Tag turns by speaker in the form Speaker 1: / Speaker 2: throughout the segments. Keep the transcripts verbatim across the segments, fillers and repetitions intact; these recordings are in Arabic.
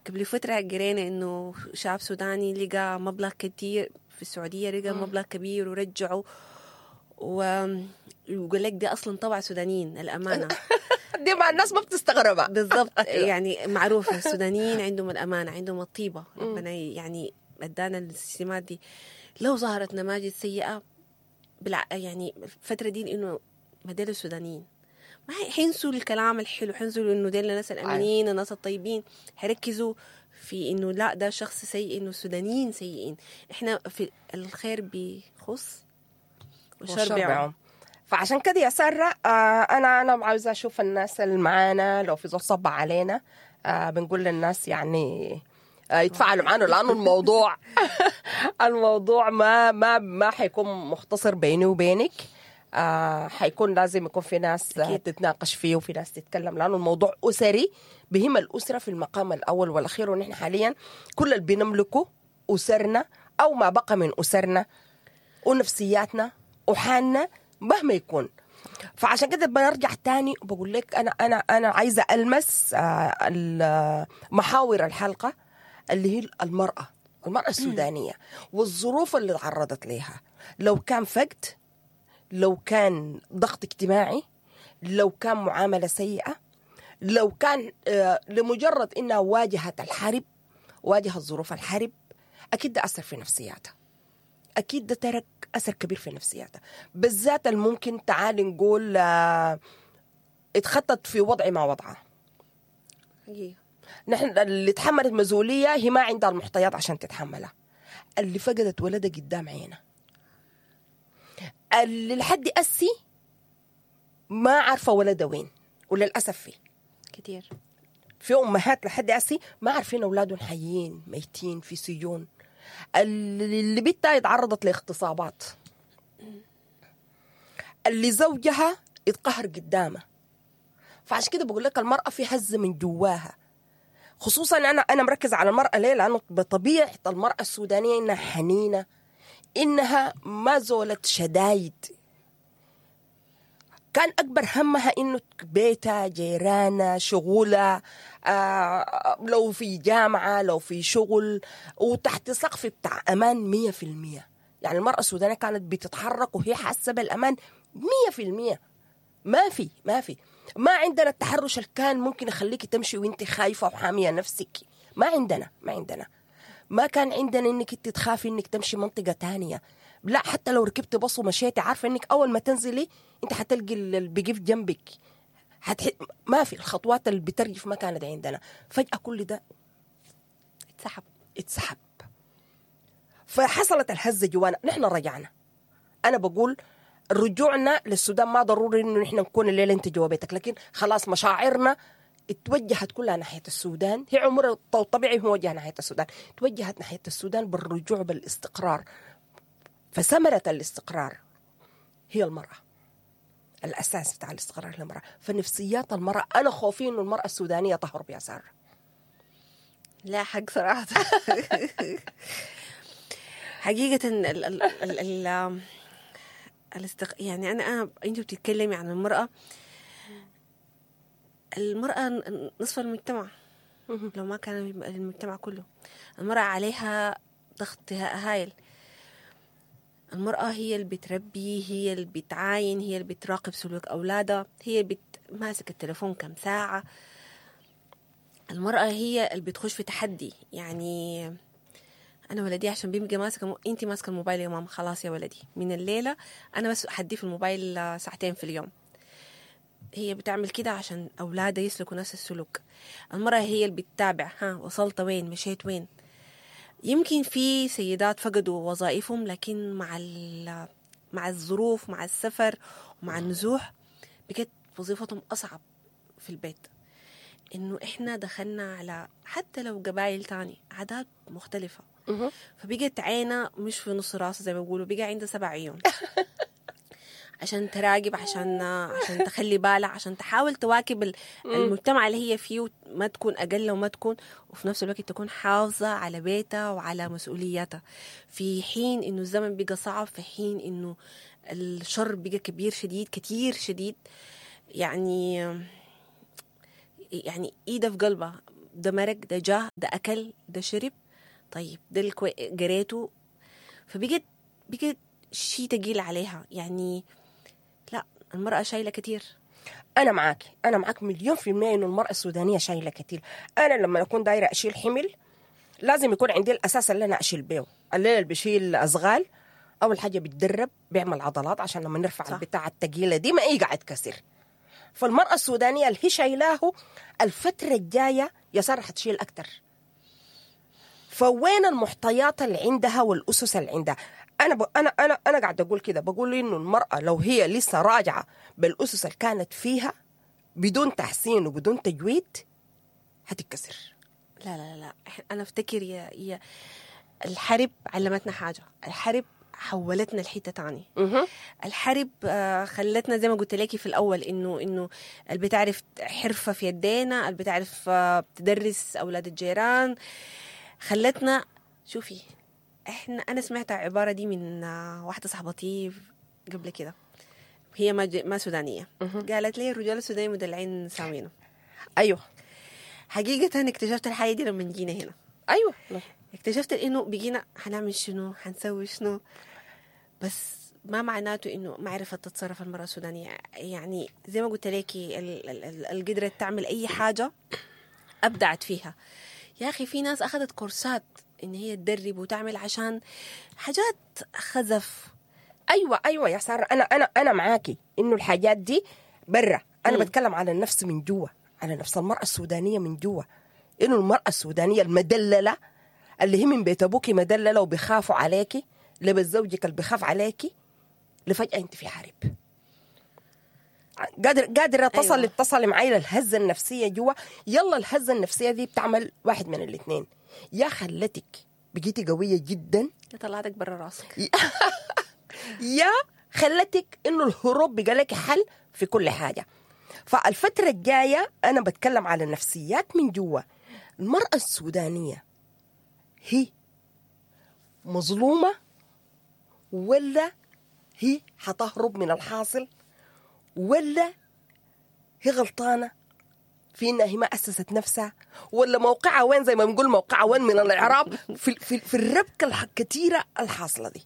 Speaker 1: قبل فترة قرينا إنه شاب سوداني لقى مبلغ كتير في السعودية، لقى مبلغ كبير ورجعه، ويقول لك دي أصلا طبع سودانيين الأمانة.
Speaker 2: دي مع الناس ما بتستغربها
Speaker 1: بالضبط. يعني معروفة السودانيين عندهم الأمانة، عندهم الطيبة، ربنا يعني ادانا السمات دي. لو ظهرت نماذج سيئة بالع... يعني الفترة دي إنه ما ديل السودانيين ما حينسوا الكلام الحلو، حينسوا إنه ديل الناس الأمينين الناس الطيبين، حيركزوا في إنه لا ده شخص سيء، إنه السودانيين سيئين. إحنا في الخير بيخص والشر بيعم.
Speaker 2: فعشان كده يا سارة آه أنا أنا عاوزة أشوف الناس اللي معانا لو في زول صب علينا آه بنقول للناس يعني آه يتفاعلوا معانا، لأنه الموضوع الموضوع ما ما ما حيكون مختصر بيني وبينك. آه حيكون لازم يكون في ناس آه تتناقش فيه وفي ناس تتكلم، لأنه الموضوع أسري بهم الأسرة في المقام الأول والأخير. ونحن حاليا كل اللي بنملكه أسرنا أو ما بقى من أسرنا ونفسياتنا وحالنا مهما يكون. فعشان كده برجع تاني وبقول لك أنا أنا أنا عايزة ألمس آه محاور الحلقة اللي هي المرأة المرأة السودانية والظروف اللي تعرضت لها، لو كان فقد، لو كان ضغط اجتماعي، لو كان معاملة سيئة، لو كان آه لمجرد إنها واجهت الحرب، واجهت ظروف الحرب، أكيد ده أثر في نفسياتها، أكيد ده ترك أثر كبير في نفسياتها. بالذات الممكن تعال نقول آه اتخطت في وضع ما وضعها. نحن اللي تحملت مسؤولية هي ما عندها المحتيات عشان تتحملها، اللي فقدت ولدها قدام عينها، اللي لحد أسي ما عارفة ولدها وين، وللأسف فيه
Speaker 1: كتير
Speaker 2: في أمهات لحد أسي ما عارفين أولادهم حيين ميتين في سجون، اللي بنتها اتعرضت لاغتصابات، اللي زوجها اتقهر قدامه. فعشان كده بقول لك المرأة في هزة من جواها، خصوصا أنا أنا مركز على المرأة ليه؟ لأنه بطبيعة المرأة السودانية إنها حنينة، إنها ما زولت شدايد، كان أكبر همها إنه بيتها، جيرانها، شغولها، آه لو في جامعة، لو في شغل، وتحت سقف بتاع أمان مية في المية. يعني المرأة السودانية كانت بتتحرك وهي حاسة بالأمان مية في المية. ما في ما في ما عندنا التحرش اللي كان ممكن يخليك تمشي وانت خايفة وحامية نفسك. ما عندنا ما عندنا ما كان عندنا انك انت تخافي انك تمشي منطقة تانية. لا، حتى لو ركبت باص ومشيتي عارفة انك اول ما تنزلي انت حتلقي اللي بيقف جنبك. هتح... ما في الخطوات اللي بترجف ما كانت عندنا. فجأة كل ده اتسحب اتسحب فحصلت الهزة جوانا. نحن رجعنا. انا بقول رجوعنا للسودان ما ضروري انه نحن نكون الليله انت جوا بيتك، لكن خلاص مشاعرنا اتوجهت كلها ناحيه السودان. هي عمر طبيعي هو وجه ناحيه السودان، توجهت ناحيه السودان بالرجوع بالاستقرار. فثمره الاستقرار هي المراه، الاساس بتاع الاستقرار المراه. فنفسيات المراه انا خوفي انه المراه السودانيه تهرب يا ساره.
Speaker 1: لا حق صراحه حقيقه ال ال ال ال الاستق... يعني أنا أنا أنت بتتكلمي عن المرأة المرأة نصف المجتمع لو ما كان المجتمع كله. المرأة عليها ضغط هائل. المرأة هي اللي بتربي، هي اللي بتعاين، هي اللي بتراقب سلوك أولادها، هي اللي بتماسك التليفون كم ساعة. المرأة هي اللي بتخش في تحدي. يعني أنا ولدي عشان بيبقى ماسك م... أنت ماسكة الموبايل يا ماما، خلاص يا ولدي من الليلة أنا بس حدي في الموبايل ساعتين في اليوم. هي بتعمل كده عشان أولادها يسلكوا نفس السلوك. المرأة هي اللي بتتابع، ها وصلت وين، مشيت وين. يمكن في سيدات فقدوا وظائفهم، لكن مع مع الظروف، مع السفر ومع النزوح بقت وظيفتهم أصعب في البيت. إنه إحنا دخلنا على حتى لو قبائل تاني عادات مختلفة، فبقت عينة مش في نص راسه زي ما بيقولوا، بقى عنده سبع عيون عشان تراقب، عشان عشان تخلي بالها، عشان تحاول تواكب المجتمع اللي هي فيه، ما تكون أقل وما تكون، وفي نفس الوقت تكون حافظة على بيتها وعلى مسؤولياتها. في حين إنه الزمن بقى صعب، في حين إنه الشر بقى كبير شديد كتير شديد. يعني يعني إيدها في قلبها، ده مرق، ده جاه، ده أكل، ده شرب. طيب ده الكوي... قريته، فبقت بقت شيء تقيل عليها. يعني لا، المرأة شايلة كتير.
Speaker 2: أنا معاك أنا معاك مليون في المية إنه المرأة السودانية شايلة كتير. أنا لما أكون دايرة أشيل حمل لازم يكون عندي الأساس اللي أنا أشيل بيه. الليل اللي بيشيل أزغال أول حاجة بيتدرب، بيعمل عضلات عشان لما نرفع
Speaker 1: صح.
Speaker 2: البتاعة التقيلة دي ما يقعد كسر. فالمرأة السودانية اللي هي شايلاه الفترة الجاية يا سارة حتشيل أكتر. فوين المحتيات اللي عندها والأسس اللي عندها؟ أنا ب... أنا أنا أنا قاعد أقول كده، بقول إنه المرأة لو هي لسه راجعة بالأسس اللي كانت فيها بدون تحسين وبدون تجويد هتتكسر.
Speaker 1: لا لا لا، أنا أفتكر يا يا الحرب علمتنا حاجة. الحرب حولتنا لحتة تاني.
Speaker 2: مه.
Speaker 1: الحرب آه، خلتنا زي ما قلت لكي في الأول إنه إنه اللي بتعرف حرفة في يدينا، اللي بتعرف آه، بتدرس أولاد الجيران. خلتنا شوفي، إحنا أنا سمعت العبارة دي من آه، واحدة صاحبتي قبل كده، هي ما, ج... ما سودانية. قالت لي الرجال السودانيين مدلعين سامينه.
Speaker 2: أيوه
Speaker 1: حقيقة اكتشفت الحاجة دي لما جينا هنا.
Speaker 2: أيوه
Speaker 1: اكتشفت إنه بقينا هنعمل شنو، هنسوي شنو، بس ما معناته إنه معرفة تتصرف المرأة السودانية. يعني زي ما قلت لكي ال- ال- ال- القدرة تعمل أي حاجة أبدعت فيها. يا أخي في ناس أخذت كورسات إن هي تدرب وتعمل عشان حاجات خزف.
Speaker 2: أيوه أيوه يا سارة، أنا أنا أنا معاكي إنه الحاجات دي برا. أنا
Speaker 1: مم.
Speaker 2: بتكلم على النفس من جوا، على نفس المرأة السودانية من جوا. إنه المرأة السودانية المدللة اللي هي من بيت أبوكي مدللة وبيخافوا عليكي، لبس زوجك اللي بيخاف عليكي، لفجأة أنت في حرب. قادر قادرة تصل
Speaker 1: أيوة.
Speaker 2: اتصلي معي للهزة النفسية جوا. يلا الهزة النفسية دي بتعمل واحد من الاثنين، يا خلتك بقيتي قوية جدا
Speaker 1: طلعتك برا راسك،
Speaker 2: يا خلتك انه الهروب بقى لك حل في كل حاجة. فالفترة الجاية أنا بتكلم على النفسيات من جوا. المرأة السودانية هي مظلومة ولا هي حتهرب من الحاصل، ولا هي غلطانة في إنها هي ما أسست نفسها، ولا موقعها وين زي ما بنقول موقعها وين من الإعراب في, في, في الربكة الكثيرة الحاصلة دي.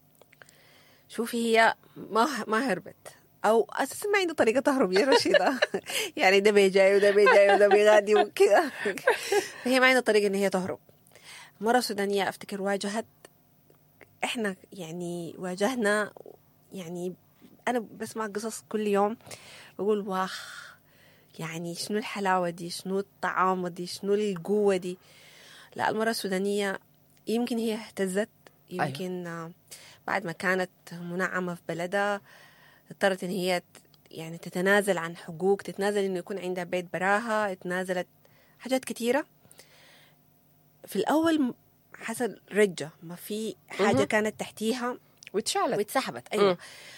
Speaker 1: شوفي هي ما ما هربت، او اساسا ما عنده طريقه تهرب يا رشيده. يعني ده بيجاي وده بيجاي وده بيغادي وكده. هي ما عندها طريقه ان هي تهرب. مره سودانيه افتكر واجهت، احنا يعني واجهنا. يعني انا بسمع قصص كل يوم بقول واخ، يعني شنو الحلاوه دي، شنو الطعام دي، شنو القوه دي. لا، المره السودانيه يمكن هي اهتزت، يمكن أيوة. بعد ما كانت منعمة في بلدها اضطرت ان هي يعني تتنازل عن حقوق، تتنازل انه يكون عندها بيت براها، تنازلت حاجات كتيرة. في الاول حصل رجة، ما في حاجة
Speaker 2: مه.
Speaker 1: كانت تحتيها
Speaker 2: واتشالت
Speaker 1: واتسحبت. ايوه.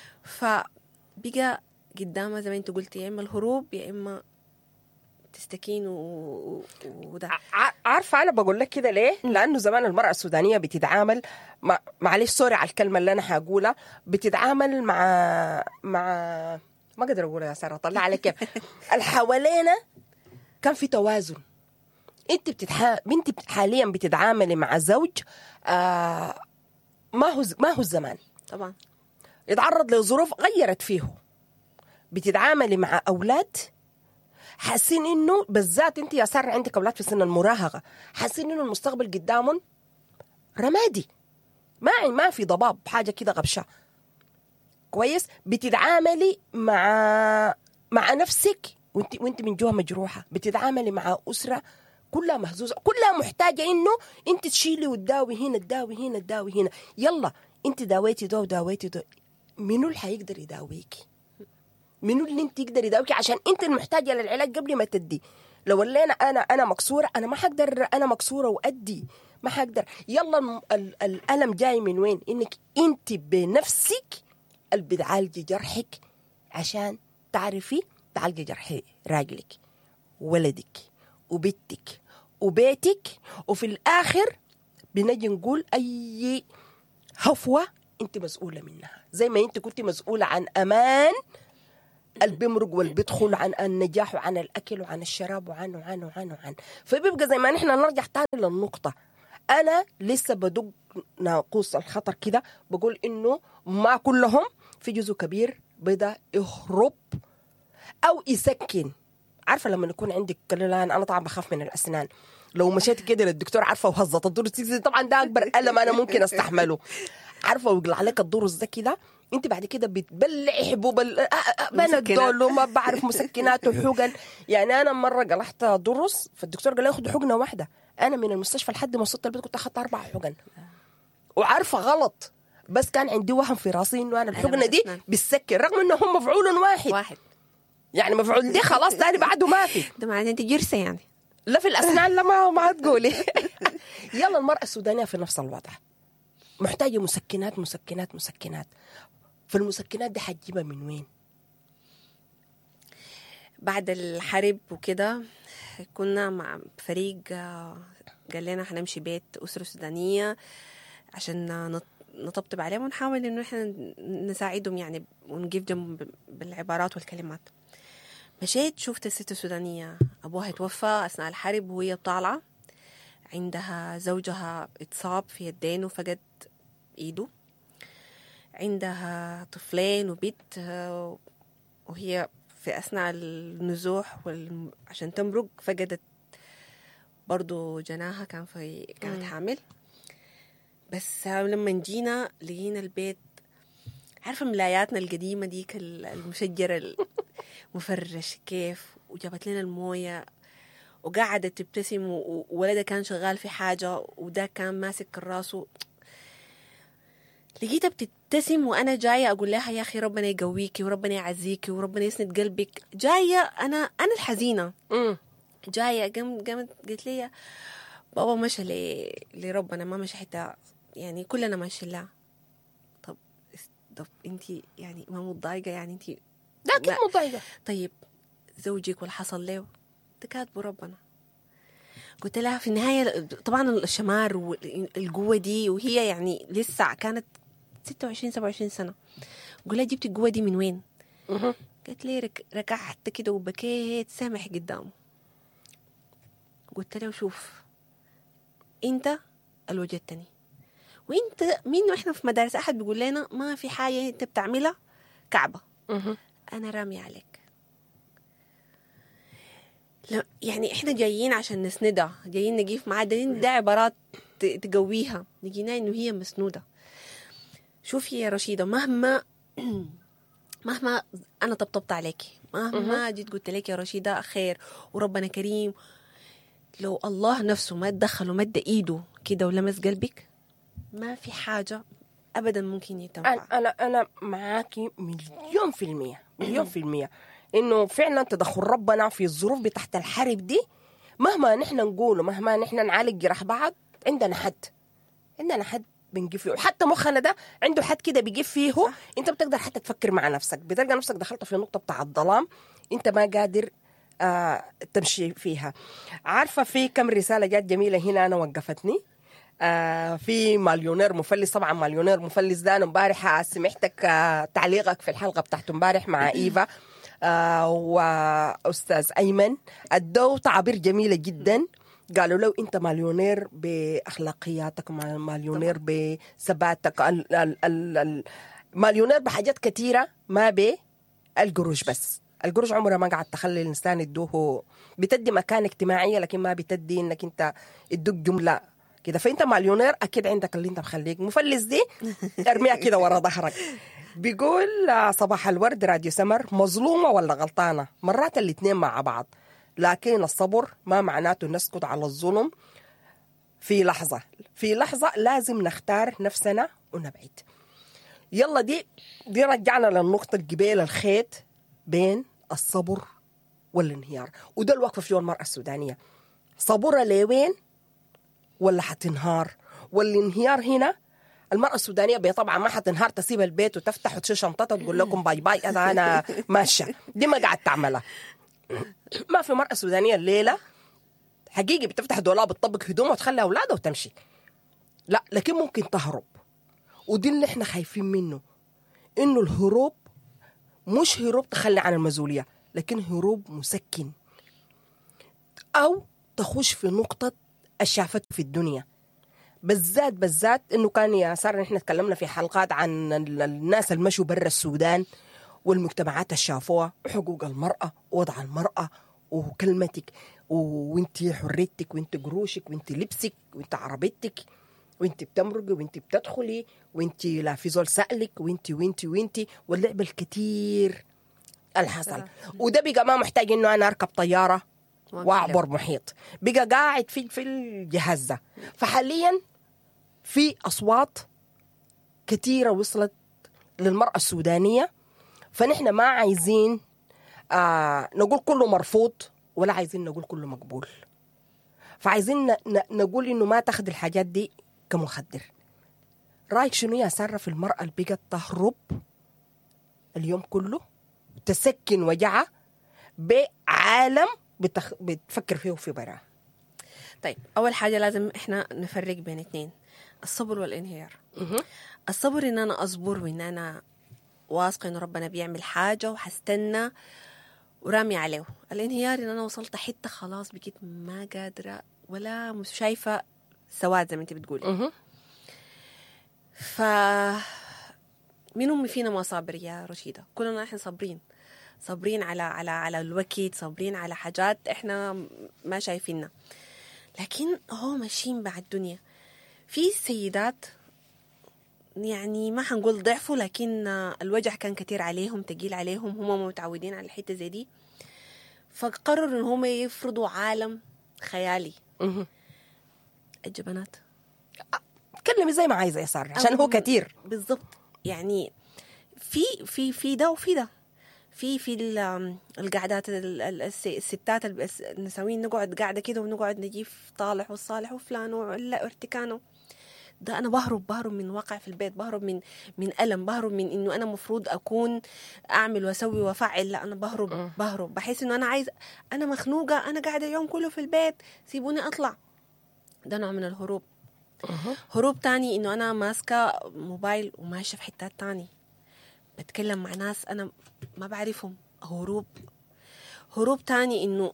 Speaker 1: فبقى قدامها زي ما انت قلتي، يا اما الهروب يا اما تستكين و... وده.
Speaker 2: عارفة أنا بقول لك كده ليه؟ لأنه زمان المرأة السودانية بتتعامل مع، معلش سوري على الكلمة اللي أنا هقولها، بتتعامل مع مع ما قدر أقولها يا سارة، طلع عليك كيف. الحوالينا كان في توازن. أنت بتتح... بنت حاليا بتتعاملي مع زوج آه ما هو ما هو الزمان
Speaker 1: طبعا
Speaker 2: يتعرض لظروف غيرت فيه. بتتعاملي مع أولاد حاسين انه بالذات انت يا ساره عندك اولاد في سن المراهقه، حاسين انه المستقبل قدامهم رمادي، ما ما في ضباب، حاجه كده غبشه. كويس. بتتعاملي مع مع نفسك وانت وانت من جوا مجروحه، بتتعاملي مع اسره كلها مهزوزه، كلها محتاجه انه انت تشيلي وتداوي هنا تداوي هنا تداوي هنا. يلا انت داويتي دو وداويتي دو، منو اللي حيقدر يداويكي؟ منو اللي انت تقدر يداويكي؟ عشان انت المحتاجه للعلاج قبل ما تدي. لو اللي انا انا انا مكسوره، انا ما حقدر، انا مكسوره وادي ما حقدر. يلا ال- الالم جاي من وين؟ انك انت بنفسك اللي بتعالجي جرحك عشان تعرفي تعالجي جرح راجلك ولدك وبنتك وبيتك. وفي الاخر بنجي نقول اي هفوه انت مسؤوله منها، زي ما انت كنت مسؤوله عن امان اللي بيمرق واللي بيدخل عن النجاح وعن الأكل وعن الشراب وعن وعن وعن وعن فبيبقى زي ما نحن نرجع تاني للنقطة. أنا لسه بدق ناقوس الخطر كده، بقول إنه ما كلهم، في جزء كبير بدأ يهرب أو يسكن. عارفة لما يكون عندك كلام، أنا طبعا بخاف من الأسنان، لو مشيت كده للدكتور عارفة وهزت الضرس طبعا ده أكبر ألم أنا ممكن أستحمله. عارفة ويقلع عليك الضرس ده كده، انت بعد كده بتبلع حبوب بنادول وما بعرف مسكنات وحقن. يعني انا مره قلعت ضرس فالدكتور قال لي خد حقنه واحده، انا من المستشفى لحد ما وصلت البيت كنت اخذت اربع حقن وعارفه غلط، بس كان عندي وهم في راسي انه انا الحقنه دي بتسكر رغم انه هم مفعول واحد
Speaker 1: واحد
Speaker 2: يعني مفعول دي خلاص تاني بعده ما في.
Speaker 1: ده معناه انت جرسه يعني.
Speaker 2: لا في الاسنان لا ما ما تقولي. يلا المراه السودانيه في نفس الوضع، محتاجه مسكنات مسكنات مسكنات. فالمسكنات دي حتجيبها من وين؟
Speaker 1: بعد الحرب وكده كنا مع فريق قال لنا هنمشي بيت أسرة سودانية عشان نطبطب عليهم ونحاول إنه إحنا نساعدهم يعني ونجيب جنب بالعبارات والكلمات. مشيت شفت الست السودانية أبوها توفى أثناء الحرب وهي طالعة، عندها زوجها اتصاب في يدين وفقد إيده، عندها طفلين وبيت، وهي في أثناء النزوح وال... عشان تمرق فقدت برضو جناها، كان في كانت حامل. بس لما جينا لقينا البيت، عارفة ملاياتنا القديمة ديك المشجرة المفرش كيف، وجابت لنا الموية وقعدت تبتسم، وولدها كان شغال في حاجة وده كان ماسك راسه. لقيتها بتبتسم وانا جايه اقول لها يا اخي ربنا يقويكي وربنا يعزيكي وربنا يسند قلبك. جايه انا انا الحزينه جايه قام قامت قلت لي بابا مشى لربنا ما مشى حتى، يعني كلنا ماشي له. طب طب انت يعني ما متضايقه؟ يعني انت
Speaker 2: لا كيف متضايقه؟
Speaker 1: طيب زوجك واللي حصل له تكاتبوا ربنا. قلت لها في النهايه طبعا الشمار والقوه دي، وهي يعني لسه كانت ستة وعشرين سبعة وعشرين سنة. قلت لها جبت القوة دي من وين؟
Speaker 2: أه.
Speaker 1: قالت لي رك... ركعت كده وبكيت سامح قدامه. قلت له شوف انت اللي وجدتني، وانت مين واحنا في مدارس احد بيقول لنا ما في حاجة انت بتعملها كعبة.
Speaker 2: أه.
Speaker 1: انا رامي عليك. لا يعني احنا جايين عشان نسندها، جايين نجيف معاها دليل، ده عبارات تقويها، لقينا انه هي مسنودة. شوفي يا رشيدة، مهما مهما أنا طبطبت عليكي، مهما جيت قلت لك يا رشيدة خير وربنا كريم، لو الله نفسه ما تدخل ومد إيده كده ولمس قلبك ما في حاجة أبدا ممكن يتنفع.
Speaker 2: أنا أنا معاكي مليون في المية مليون في المية إنه فعلا تدخل ربنا في الظروف بتاعت الحرب دي، مهما نحن نقوله مهما نحن نعالج جراح بعض، عندنا حد عندنا حد بنجيب فيه، وحتى مخنا ده عنده حد كده بيجيب فيه. صح. انت بتقدر حتى تفكر مع نفسك، بتلقى نفسك دخلت في نقطة بتاع الظلام انت ما قادر آه تمشي فيها. عارفة في كم رسالة جات جميلة هنا أنا وقفتني. آه في مليونير مفلس، طبعا مليونير مفلس ده أنا امبارح سمعتك آه تعليقك في الحلقة بتاعته امبارح مع إيفا آه وأستاذ أيمن، ادوا تعابير جميلة جدا. قالوا لو انت مليونير باخلاقياتك، مليونير بثباتك، مليونير بحاجات كثيره، ما بالقروش بس. القروش عمرها ما قاعد تخلي الانسان يدوه، بتدي مكان اجتماعيه لكن ما بتدي انك انت تدوك جمله كده. فانت مليونير اكيد عندك اللي انت مخليك مفلس دي ارميها كده ورا ظهرك. بيقول صباح الورد راديو سمر، مظلومه ولا غلطانه؟ مرات الاثنين مع بعض، لكن الصبر ما معناته نسكت على الظلم. في لحظة في لحظة لازم نختار نفسنا ونبعد. يلا دي دي رجعنا للنقطة الجبال الخيط بين الصبر والانهيار، وده الوقفة فيه المرأة السودانية. صبرها لوين ولا حتنهار؟ والانهيار هنا المرأة السودانية بي طبعا ما حتنهار تسيب البيت وتفتح وتشيل شنطتها وتقول لكم باي باي أنا أنا ماشية، دي ما قاعد تعملها. ما في مرأة سودانية الليلة حقيقي بتفتح دولاب تطبق هدومها وتخلي أولادها وتمشي، لا، لكن ممكن تهرب. ودي اللي احنا خايفين منه، إنه الهروب مش هروب تخلي عن المسؤولية، لكن هروب مسكن، أو تخش في نقطة الشافته في الدنيا. بالذات بالذات إنه كان يا سارة نحن تكلمنا في حلقات عن الناس المشوا برا السودان والمجتمعات الشافوها، وحقوق المرأة ووضع المرأة وكلمتك وانت حريتك وانت قروشك وانت لبسك وانت عربيتك وانت بتمرقي وانت بتدخلي وانت لا في زول سألك وانت وانت وانت واللعب الكتير الحصل. وده بقى ما محتاج انه انا اركب طيارة واعبر محيط، بقى قاعد في في الجهاز ده. فحاليا في اصوات كتيرة وصلت للمرأة السودانية، فنحن ما عايزين آه نقول كله مرفوض ولا عايزين نقول كله مقبول. فعايزين ن- نقول إنه ما تاخد الحاجات دي كمخدر. رأيك شنو يا سارة في المرأة اللي بقت تهرب اليوم كله تسكن وجعها بعالم بتخ... بتفكر فيه في براه؟
Speaker 1: طيب أول حاجة لازم إحنا نفرق بين اتنين، الصبر والانهيار. الصبر إن أنا أصبر وإن أنا واثقة إنه ربنا بيعمل حاجة وحستنى ورامي عليه. الانهيار إن أنا وصلت حتة خلاص بقيت ما قادرة ولا مش شايفة سواد زي ما أنت بتقولي. ف مين أمي فينا ما صابر يا رشيدة؟ كلنا إحنا صابرين صابرين على على على الوقت، صابرين على حاجات إحنا ما شايفينها، لكن هو ماشيين بعد الدنيا. في سيدات يعني ما حنقول ضعفوا، لكن الوجع كان كتير عليهم، تقيل عليهم، هم متعودين على الحتة زي دي، فقرروا إن هم يفرضوا عالم خيالي. الجبنات
Speaker 2: تكلمي زي ما عايزة يا سارة عشان هو كتير.
Speaker 1: بالضبط، يعني في في في ده وفي ده. في في القعدات الستات النسوين نقعد قاعدة كده ونقعد نجيب طالح والصالح وفلان ولا ارتكانه. ده أنا بهرب بهرب من واقع في البيت، بهرب من من ألم، بهرب من إنه أنا مفروض أكون أعمل وأسوي وأفعل. لا، أنا بهرب بهرب بحس إنه أنا عايز، أنا مخنوقة، أنا قاعدة اليوم كله في البيت، سيبوني أطلع. ده نوع من الهروب. هروب تاني إنه أنا ماسكة موبايل وماشية في حتات تاني بتكلم مع ناس أنا ما بعرفهم. هروب. هروب تاني إنه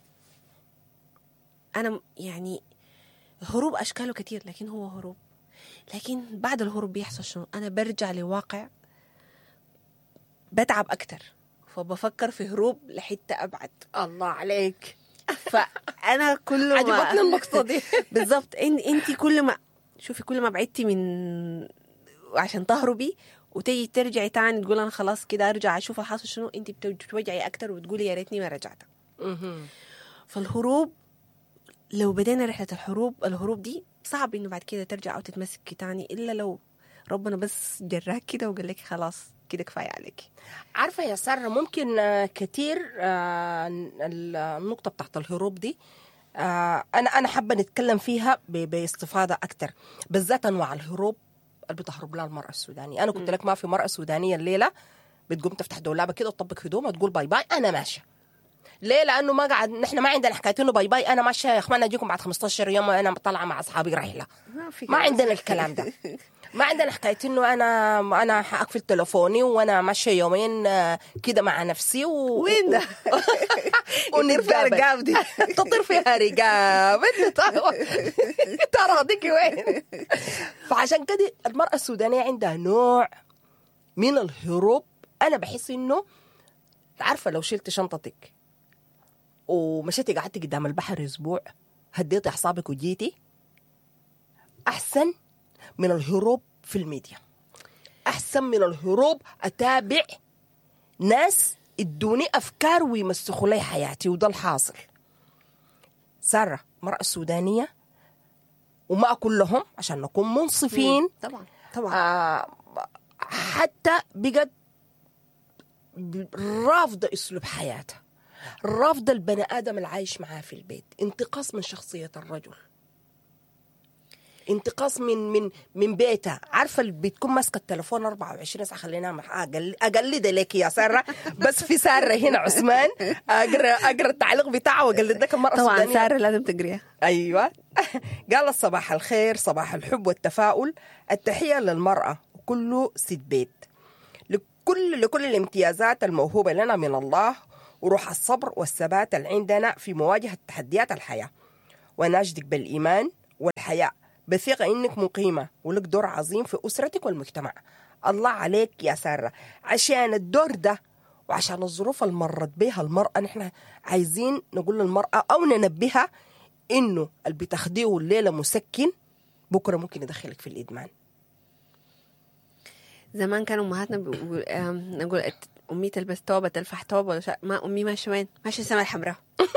Speaker 1: أنا يعني هروب أشكاله كتير، لكن هو هروب. لكن بعد الهروب بيحصل شنو؟ أنا برجع لواقع بتعب أكتر، فبفكر في هروب لحتة أبعد.
Speaker 2: الله عليك.
Speaker 1: فأنا كل ما
Speaker 2: عجبتني النقطة دي.
Speaker 1: بالضبط. أنت كل ما شوفي كل ما بعدتي من عشان تهربي وتيجي ترجعي تاني تقول أنا خلاص كده أرجع أشوف الحاصل شنو، أنت بتوجعي أكتر وتقولي يا ريتني ما رجعت. فالهروب لو بدينا رحلة الهروب الهروب دي صعب إنه بعد كده ترجع أو تتمسكي تاني، إلا لو ربنا بس جراك كده وقال لك خلاص كده كفاية عليك.
Speaker 2: عارفة يا سارة ممكن كتير النقطة بتاعت الهروب دي أنا أنا حابة نتكلم فيها باستفاضة أكتر، بالذات أنواع الهروب اللي بتهرب لها المرأة السودانية. أنا قلت لك ما في مرأة سودانية الليلة بتقوم تفتح دولابة كده وتطبق هدومها وتقول باي باي أنا ماشية. ليه؟ لأنه ما قاعد نحن ما عندنا حكاية إنه باي باي أنا ماشية يا أخوان أجيكم بعد خمستاشر يوم وأنا طالعة مع أصحابي رحلة. ما, ما عندنا الكلام ده. ما عندنا حكاية إنه أنا أنا حأقفل تلفوني وأنا ماشية يومين كده مع نفسي و...
Speaker 1: وين ده؟
Speaker 2: ونرفع رقاب دي تطير فيها رقاب ترى ديكي وين. فعشان كده المرأة السودانية عندها نوع من الهروب. أنا بحس إنه عارفة لو شلت شنطتك ومشيتي قعدتي قدام البحر أسبوع هديتي أعصابك وجيتي أحسن من الهروب في الميديا، أحسن من الهروب أتابع ناس ادوني أفكار ويمسخوا لي حياتي. وده الحاصل. سارة المرأة السودانية وما كلهم عشان نكون منصفين
Speaker 1: طبعا طبعا
Speaker 2: آه حتى بقت رافضة أسلوب حياتها، رافضة البني آدم العايش معاه في البيت، انتقاص من شخصية الرجل، انتقاص من من من بيتها. عارفه اللي بتكون ماسكه التليفون أربعة وعشرين ساعه. خلينا اقل اقلد لك يا ساره، بس في ساره هنا عثمان اقرا اقرا التعليق بتاعه واقلد لك المره
Speaker 1: طبعا
Speaker 2: السودانيه.
Speaker 1: ساره لازم تقريها.
Speaker 2: ايوه. قال صباح الخير، صباح الحب والتفاؤل، التحيه للمراه وكله ست بيت، كل لكل الامتيازات الموهوبة لنا من الله وروح الصبر والثبات اللي عندنا في مواجهة تحديات الحياة، ونجدك بالإيمان والحياة بثقة إنك مقيمة ولك دور عظيم في أسرتك والمجتمع. الله عليك يا سارة، عشان الدور ده وعشان الظروف اللي مرت بها المرأة نحن عايزين نقول للمرأة أو ننبهها إنه اللي بتاخديه الليلة مسكن بكرة ممكن يدخلك في الإدمان.
Speaker 1: زمان كانوا امهاتنا بيقول نقول امي تلبس توبه تلفح توبه ولا شا... ما امي ماشيه وين؟ ماشيه السما الحمراء.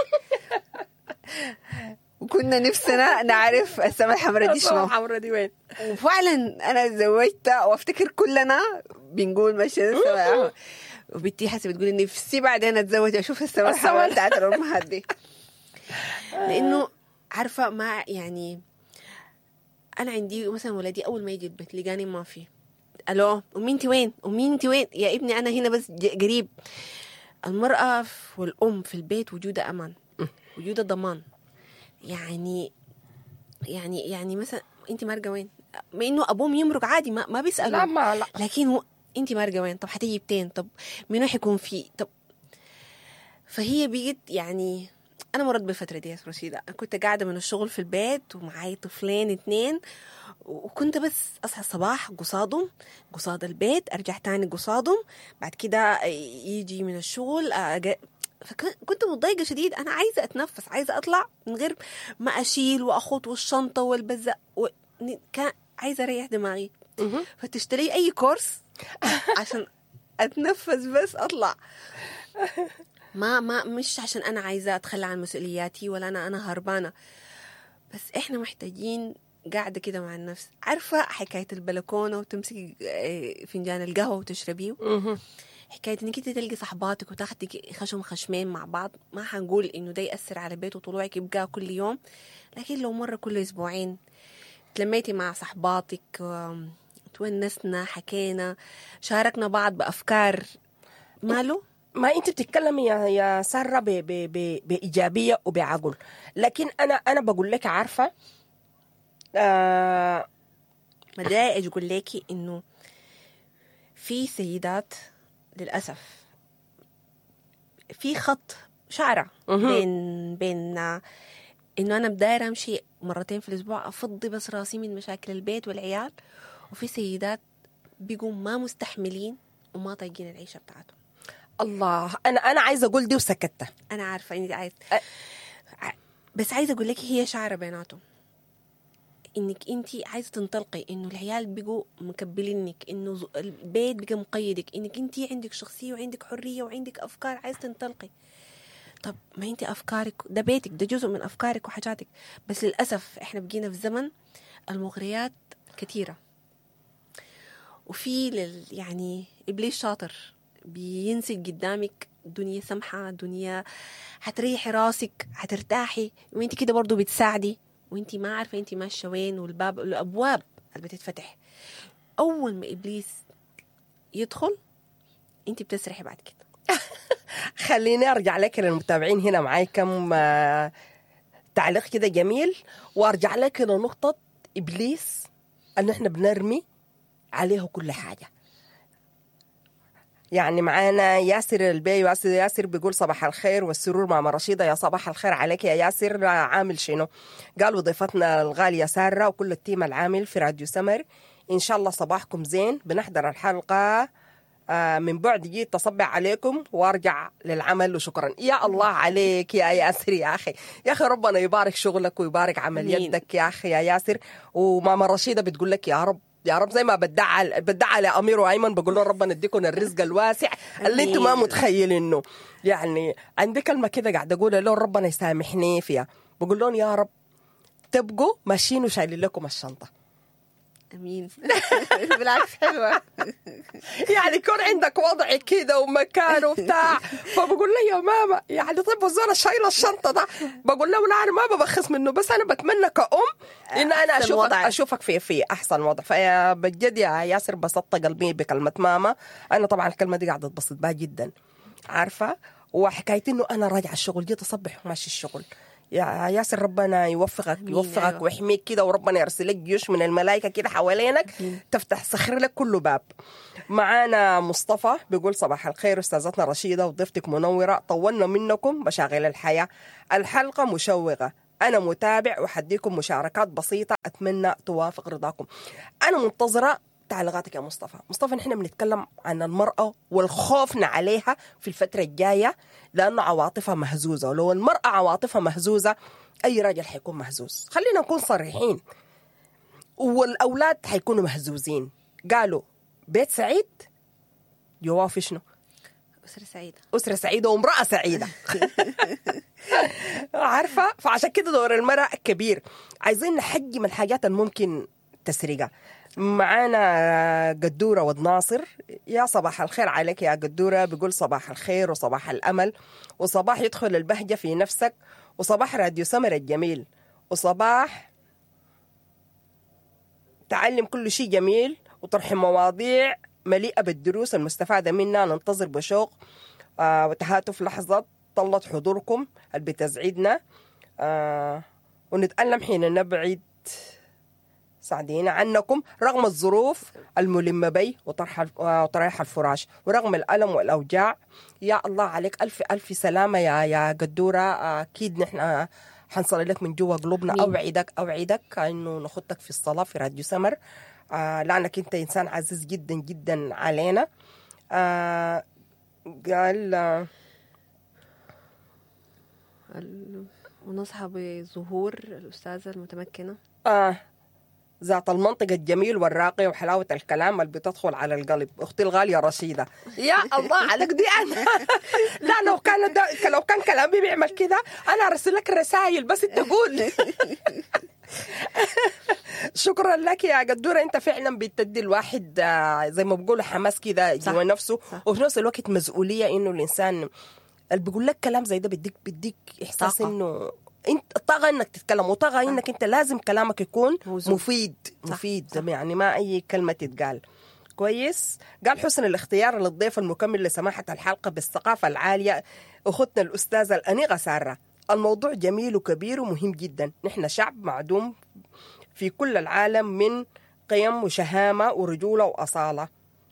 Speaker 1: وكنا نفسنا نعرف السما الحمراء دي شنو،
Speaker 2: الحمراء دي وين.
Speaker 1: وفعلا انا تزوجت وافتكر كلنا بنقول ماشيه السما الحمراء، وبنتي حسب بتقول نفسي بعدين اتزوج اشوف السما الحمراء بتاعت الامهات دي. لانه عارفه ما يعني انا عندي مثلا ولدي اول ما يجي البيت لقاني ما في الو امي انت وين؟ امي انت وين؟ يا ابني انا هنا بس قريب. المرأة والام في البيت وجودها امان، وجودها ضمان. يعني يعني يعني مثلا انت مارقه وين؟ ما انه ابوهم يمرق عادي ما ما بيسالوا،
Speaker 2: لا ما لا.
Speaker 1: لكن و... انت مارقه وين؟ طب حتيجي بتين؟ طب منو حيكون فيه؟ طب فهي بيجت يعني انا مرت بالفتره دي يا رشيده. كنت قاعده من الشغل في البيت ومعاي طفلين اتنين، وكنت بس أصحى الصباح قصادهم قصاد البيت، أرجع تاني قصادهم، بعد كده يجي من الشغل أج... فكنت متضايقة شديد. أنا عايزة أتنفس، عايزة أطلع من غير ما أشيل وأخط والشنطة والبزق و... كان عايزة أريح دماغي. فتشتري أي كورس عشان أتنفس بس أطلع. ما ما مش عشان أنا عايزة أتخلى عن مسؤولياتي ولا أنا أنا هربانة، بس إحنا محتاجين قاعدة كده مع النفس. عارفة حكاية البلكونة وتمسكي فنجان القهوة وتشربيه، حكاية انك انت تلقي صحباتك وتاخدي خشم خشمين مع بعض. ما حنقول انه ده يأثر على بيت وطلوعك يبقى كل يوم، لكن لو مرة كل اسبوعين تلميتي مع صحباتك، تونسنا، حكينا، شاركنا بعض بأفكار، ماله؟
Speaker 2: ما انت بتتكلمي يا يا سارة ب ب ب بإيجابية وبعقل، لكن انا انا بقول لك عارفة
Speaker 1: آه ما داعي أقول لك إنه في سيدات للأسف في خط شعرة بين بين إنه أنا بداير أمشي مرتين في الأسبوع أفضي بس راسي من مشاكل البيت والعيال، وفي سيدات بيقوا ما مستحملين وما طايقين العيشة بتاعتهم.
Speaker 2: الله، أنا أنا عايزة أقول دي وسكتة.
Speaker 1: أنا عارفة إني عايز أ... بس عايزة أقول لك هي شعرة بيناتهم، انك انتي عايزه تنطلقي، انه العيال بيجوا مكبلينك، انه البيت بيجي مقيدك، انك انتي عندك شخصيه وعندك حريه وعندك افكار عايزه تنطلقي. طب ما انتي افكارك ده بيتك، ده جزء من افكارك وحاجاتك، بس للاسف احنا بقينا في زمن المغريات كثيره، وفي لل يعني ابليس شاطر بينسي قدامك دنيا سمحه، دنيا حتريحي راسك، حترتاحي، وانتي كده برضو بتساعدي وانتي ما عارفة انتي ماشية وين، والباب الأبواب اللي بتتفتح. أول ما إبليس يدخل انتي بتسرحي بعد كده.
Speaker 2: خليني أرجع لك للمتابعين هنا معاي كم تعليق كده جميل، وأرجع لك لنقطة إبليس أن احنا بنرمي عليه كل حاجة. يعني معانا ياسر البي، ياسر ياسر بيقول صباح الخير والسرور ماما رشيدة. يا صباح الخير عليك يا ياسر. عامل شنو؟ قال وضيفتنا الغالية سارة وكل التيم العامل في راديو سمر، إن شاء الله صباحكم زين. بنحضر الحلقة من بعد، جيت تصبح عليكم وارجع للعمل وشكرا. يا الله عليك يا ياسر يا أخي، يا أخي ربنا يبارك شغلك ويبارك عمل يدك يا أخي يا ياسر. وماما رشيدة بتقول لك يا رب يا رب، زي ما بدعى بدعى لأمير وأيمن بقول له ربنا يديكم الرزق الواسع اللي انتم ما متخيلينه. يعني عندي كلمة كده قاعد أقول له ربنا يسامحني فيها، بقول لهم يا رب تبقوا ماشيين وشايلين لكم الشنطة.
Speaker 1: امين. بالعكس حلوه.
Speaker 2: يعني يكون عندك وضع كده ومكان وبتاع. فبقول له يا ماما يعني طيب الزول شايله الشنطه ده، بقول له لا انا ما ببخس منه، بس انا بتمنى كأم ان انا اشوفك اشوفك في في احسن وضع. فبجد يا ياسر بسطت قلبي بكلمه ماما. انا طبعا الكلمه دي قاعده اتبسط بها جدا، عارفه. وحكايه انه انا راجعه الشغل، جيت اصبح وماشي الشغل، يا ياسر ربنا يوفقك يوفقك ويحميك كده، وربنا يرسل لك جيوش من الملائكة كده حوالينك تفتح سخر لك كل باب. معانا مصطفى بيقول صباح الخير أستاذتنا رشيدة وضيفتك منورة، طولنا منكم مشاغل الحياة، الحلقة مشوقة، أنا متابع وحديكم مشاركات بسيطة أتمنى توافق رضاكم. أنا منتظرة تعليقاتك يا مصطفى. مصطفى نحن بنتكلم عن المرأة والخوفنا عليها في الفترة الجاية لأنه عواطفها مهزوزة، ولو المرأة عواطفها مهزوزة أي راجل حيكون مهزوز. خلينا نكون صريحين، والأولاد حيكونوا مهزوزين. قالوا بيت سعيد جواه شنو؟
Speaker 1: أسرة سعيدة.
Speaker 2: أسرة سعيدة وامرأة سعيدة. عارفة؟ فعشان كده دور المرأة كبير. عايزين نحجم الحاجات الممكن تسرقها. معانا قدورة والناصر. يا صباح الخير عليك يا قدورة. بيقول صباح الخير وصباح الأمل، وصباح يدخل البهجة في نفسك، وصباح راديو سمر الجميل، وصباح تعلم كل شيء جميل وطرح مواضيع مليئة بالدروس المستفادة منها. ننتظر بشوق آه وتهاتف لحظة طلت حضوركم اللي بتزعدنا، آه ونتألم حين نبعد سعدين عنكم رغم الظروف الملمة بي وطرح وطريح الفراش ورغم الألم والأوجاع. يا الله عليك، ألف ألف سلامة يا يا قدورة. أكيد نحن حنصلي لك من جوا قلوبنا. مين. أوعدك أوعدك إنه نخطك في الصلاة في راديو سمر، آه لأنك أنت إنسان عزيز جدا جدا علينا. آه قال آه
Speaker 1: ونصحى بظهور الأستاذة المتمكنة
Speaker 2: آه ذات المنطق الجميل والراقي وحلاوة الكلام اللي بتدخل على القلب، أختي الغالية رشيدة. يا الله عليك دي أنا. لا لو كان دا لو كان كلامي بيعمل كده أنا أرسل لك رسائل بس أنت قول. شكرا لك يا قدورة. أنت فعلا بتدي الواحد زي ما بقولوا حماس كده جوا نفسه، وفي نفس الوقت مسؤولية إنه الإنسان اللي بيقول لك كلام زي ده بديك بديك إحساس إنه انت طاغى انك تتكلم، وطاغى انك انت لازم كلامك يكون موزون. مفيد صح. مفيد صح. يعني ما اي كلمه تتقال. كويس. قال حسن الاختيار للضيف المكمل لسماحه الحلقه بالثقافه العاليه اختنا الاستاذه الانيقه ساره. الموضوع جميل وكبير ومهم جدا. نحن شعب معدوم في كل العالم من قيم وشهامه ورجوله واصاله.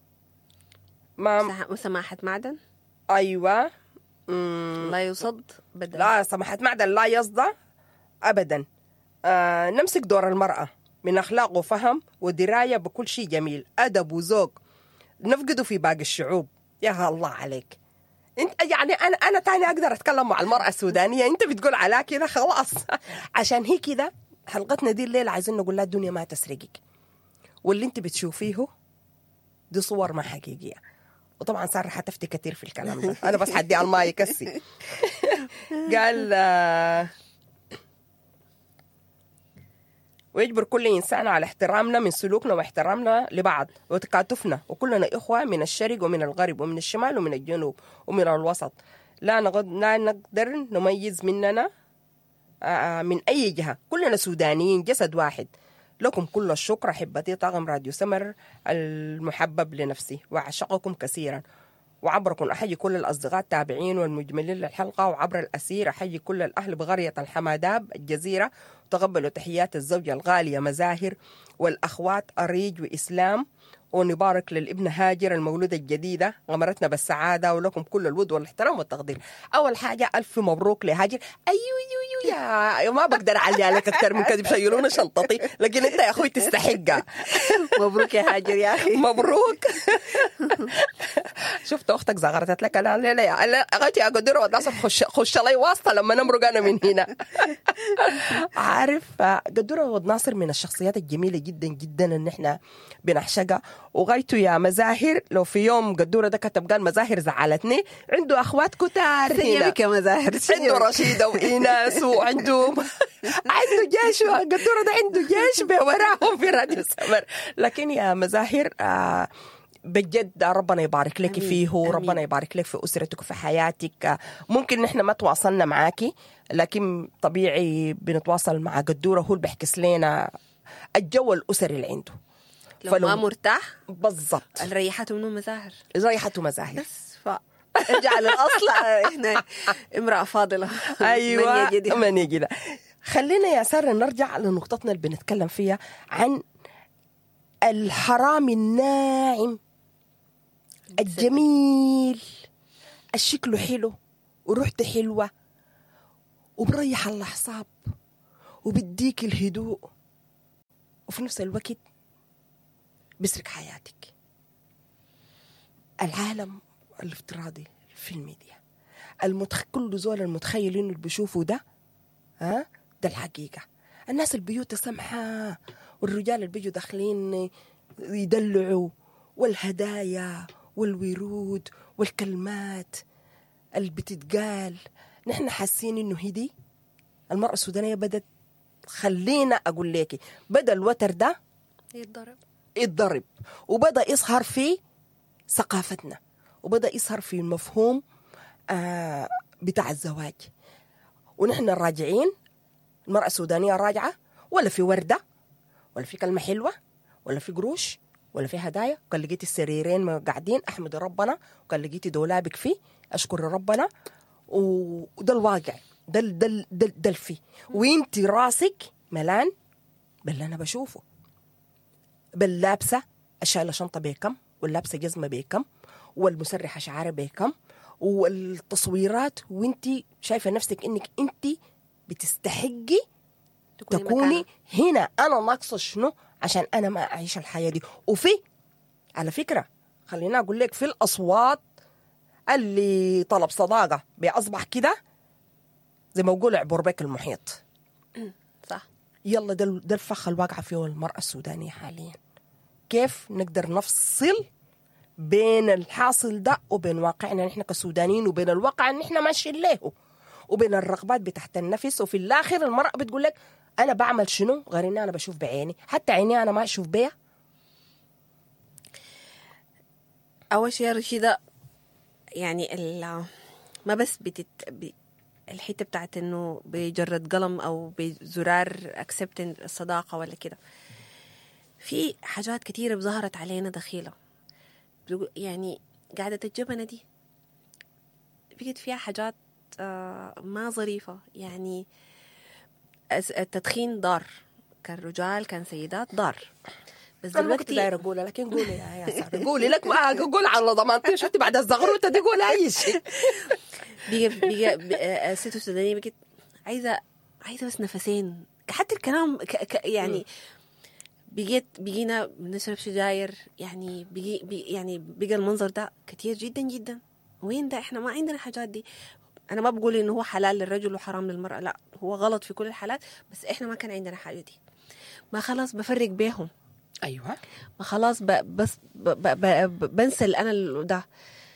Speaker 1: ما وسماحه معدن.
Speaker 2: ايوه.
Speaker 1: مم. لا يصد بدل.
Speaker 2: لا سماحة معدن لا يصدى أبدا. آه نمسك دور المرأة من أخلاق وفهم ودراية بكل شيء جميل، أدب وذوق نفقده في باقي الشعوب. يا الله عليك. انت يعني أنا أنا تاني أقدر أتكلم مع المرأة السودانية، أنت بتقول عليها كده خلاص. عشان هي كده حلقتنا دي الليلة عايزين نقول لها الدنيا ما تسرقك، واللي أنت بتشوفيه دي صور ما حقيقية. وطبعا صار حتفتي كثير في الكلام ده، أنا بس حدي على الماء يكسي. قال آه ويجبر كل إنسان على احترامنا من سلوكنا واحترامنا لبعض وتكاتفنا، وكلنا إخوة من الشرق ومن الغرب ومن الشمال ومن الجنوب ومن الوسط. لا نقدر, لا نقدر نميز مننا آه من أي جهة، كلنا سودانيين جسد واحد. لكم كل الشكر أحبتي طاقم راديو سمر المحبب لنفسي، وأعشقكم كثيرا. وعبركم أحيي كل الأصدقاء التابعين والمجملين للحلقة، وعبر الأسير أحيي كل الأهل بقرية الحماداب الجزيرة. تقبلوا تحيات الزوجة الغالية مزاهر والأخوات أريج وإسلام، ونبارك للابن هاجر المولودة الجديدة، غمرتنا بالسعادة، ولكم كل الود والاحترام والتقدير. أول حاجة ألف مبروك لهاجر. أيوه أيوه يا ما بقدر أعلي عليك أكثر من كده بشيلون شنطتي، لكن أنت يا أخوي تستحقها.
Speaker 1: مبروك يا هاجر يا أخي.
Speaker 2: مبروك. شفت أختك زغرتت لك أنا لا لا لا أغتي يا قدر وداس خش خش لي واسطة لما نمرق أنا من هنا. عارف قدورة ودناصر من الشخصيات الجميلة جدا جدا إن إحنا بنعشقها. وغايته يا مزاهر لو في يوم قدورة ده كتب قال مزاهر زعلتني، عنده أخوات كتار هنا
Speaker 1: كمزاهر،
Speaker 2: عنده رشيدة وإيناس وعنده عنده جيش. قدورة ده عنده جيش بوراهم في راديو سمر. لكن يا مزاهر آه بجد ربنا يبارك لك فيه، وربنا يبارك لك في أسرتك وفي حياتك. ممكن نحن ما تواصلنا معاكي، لكن طبيعي بنتواصل مع قدورة، هو اللي بيحكس لنا الجو الأسري اللي عنده.
Speaker 1: لو ما مرتاح
Speaker 2: بالضبط
Speaker 1: ريحته منه مزاهر،
Speaker 2: ريحته مزاهر
Speaker 1: بس ف ارجع للأصل. احنا امرأة فاضلة.
Speaker 2: أيوة
Speaker 1: من يجد.
Speaker 2: من يجد. خلينا يا سارة نرجع لنقطتنا اللي بنتكلم فيها عن الحرام الناعم الجميل، الشكل حلو وريحته حلوة وبريح الأعصاب وبديك الهدوء وفي نفس الوقت بيسرق حياتك. العالم الافتراضي في الميديا المتخ... كل زول المتخيل انه اللي بيشوفوا ده ها ده الحقيقة. الناس البيوت سمحة والرجال اللي بيجوا داخلين يدلعوا والهدايا والورود والكلمات اللي بتتقال، نحن حاسين انه هدي المرأة السودانية بدت، خلينا اقول لك، بدا الوتر ده
Speaker 1: يتضرب
Speaker 2: يتضرب وبدا يظهر في ثقافتنا وبدا يظهر في المفهوم آه بتاع الزواج. ونحن راجعين، المرأة السودانية راجعة، ولا في وردة ولا في كلمة حلوة ولا في قروش ولا في هدايا. وكان لقيتي السريرين قاعدين احمد ربنا، وكان لقيتي دولابك فيه اشكر ربنا، وده الواقع، ده ده ده, ده الفي، وانتي راسك ملان باللي انا بشوفه، باللابسه الشايله شنطه بكم، واللابسه جزمه بكم، والمسرحه شعاره بكم، والتصويرات، وانتي شايفه نفسك انك انتي بتستحقي
Speaker 1: تكوني,
Speaker 2: تكوني
Speaker 1: مكانة.
Speaker 2: هنا. انا ناقصه شنو عشان انا ما اعيش الحياه دي؟ وفي على فكره خلينا اقول لك، في الاصوات اللي طلب صداقه بأصبح كده زي ما بقول عبر بك المحيط.
Speaker 1: صح.
Speaker 2: يلا ده ده الفخ الواقعه فيه المراه السودانيه حاليا. كيف نقدر نفصل بين الحاصل ده وبين واقعنا نحن كسودانيين، وبين الواقع اللي نحن ماشيين له، وبين الرغبات بتحت النفس. وفي الاخر المراه بتقول لك انا بعمل شنو غير اني انا بشوف بعيني، حتى عيني انا ما اشوف بيها.
Speaker 1: اول شيء رشيدة، يعني ما بس بتت ب... الحته بتاعت انه بجرد قلم او بزرار اكسبت الصداقه ولا كده، في حاجات كتيره ظهرت علينا دخيله، يعني قاعده الجبنه دي بقت فيها حاجات ما ظريفه. يعني التدخين ضار، كان رجال كان سيدات ضار،
Speaker 2: بس دلوقتي داير اقولها، لكن قولي يا يا ساره، قولي لك ما اقول على ضمانتي، شفتي بعد الزغروطه دي قولي اي شيء.
Speaker 1: بيجي بيجي الست السودانيه بقت عايزه عايزه بس نفسين، حتى الكلام ك ك يعني بقيت بقينا بنشرب سجاير، يعني بيجي بي يعني بقى المنظر ده كتير جدا جدا. وين ده؟ احنا ما عندنا الحاجات دي. انا ما بقول انه هو حلال للرجل وحرام للمراه، لا، هو غلط في كل الحالات، بس احنا ما كان عندنا حاجه دي. ما خلاص بفرق بيهم.
Speaker 2: ايوه
Speaker 1: ما خلاص ب بس ب ب ب بنسى انا ده.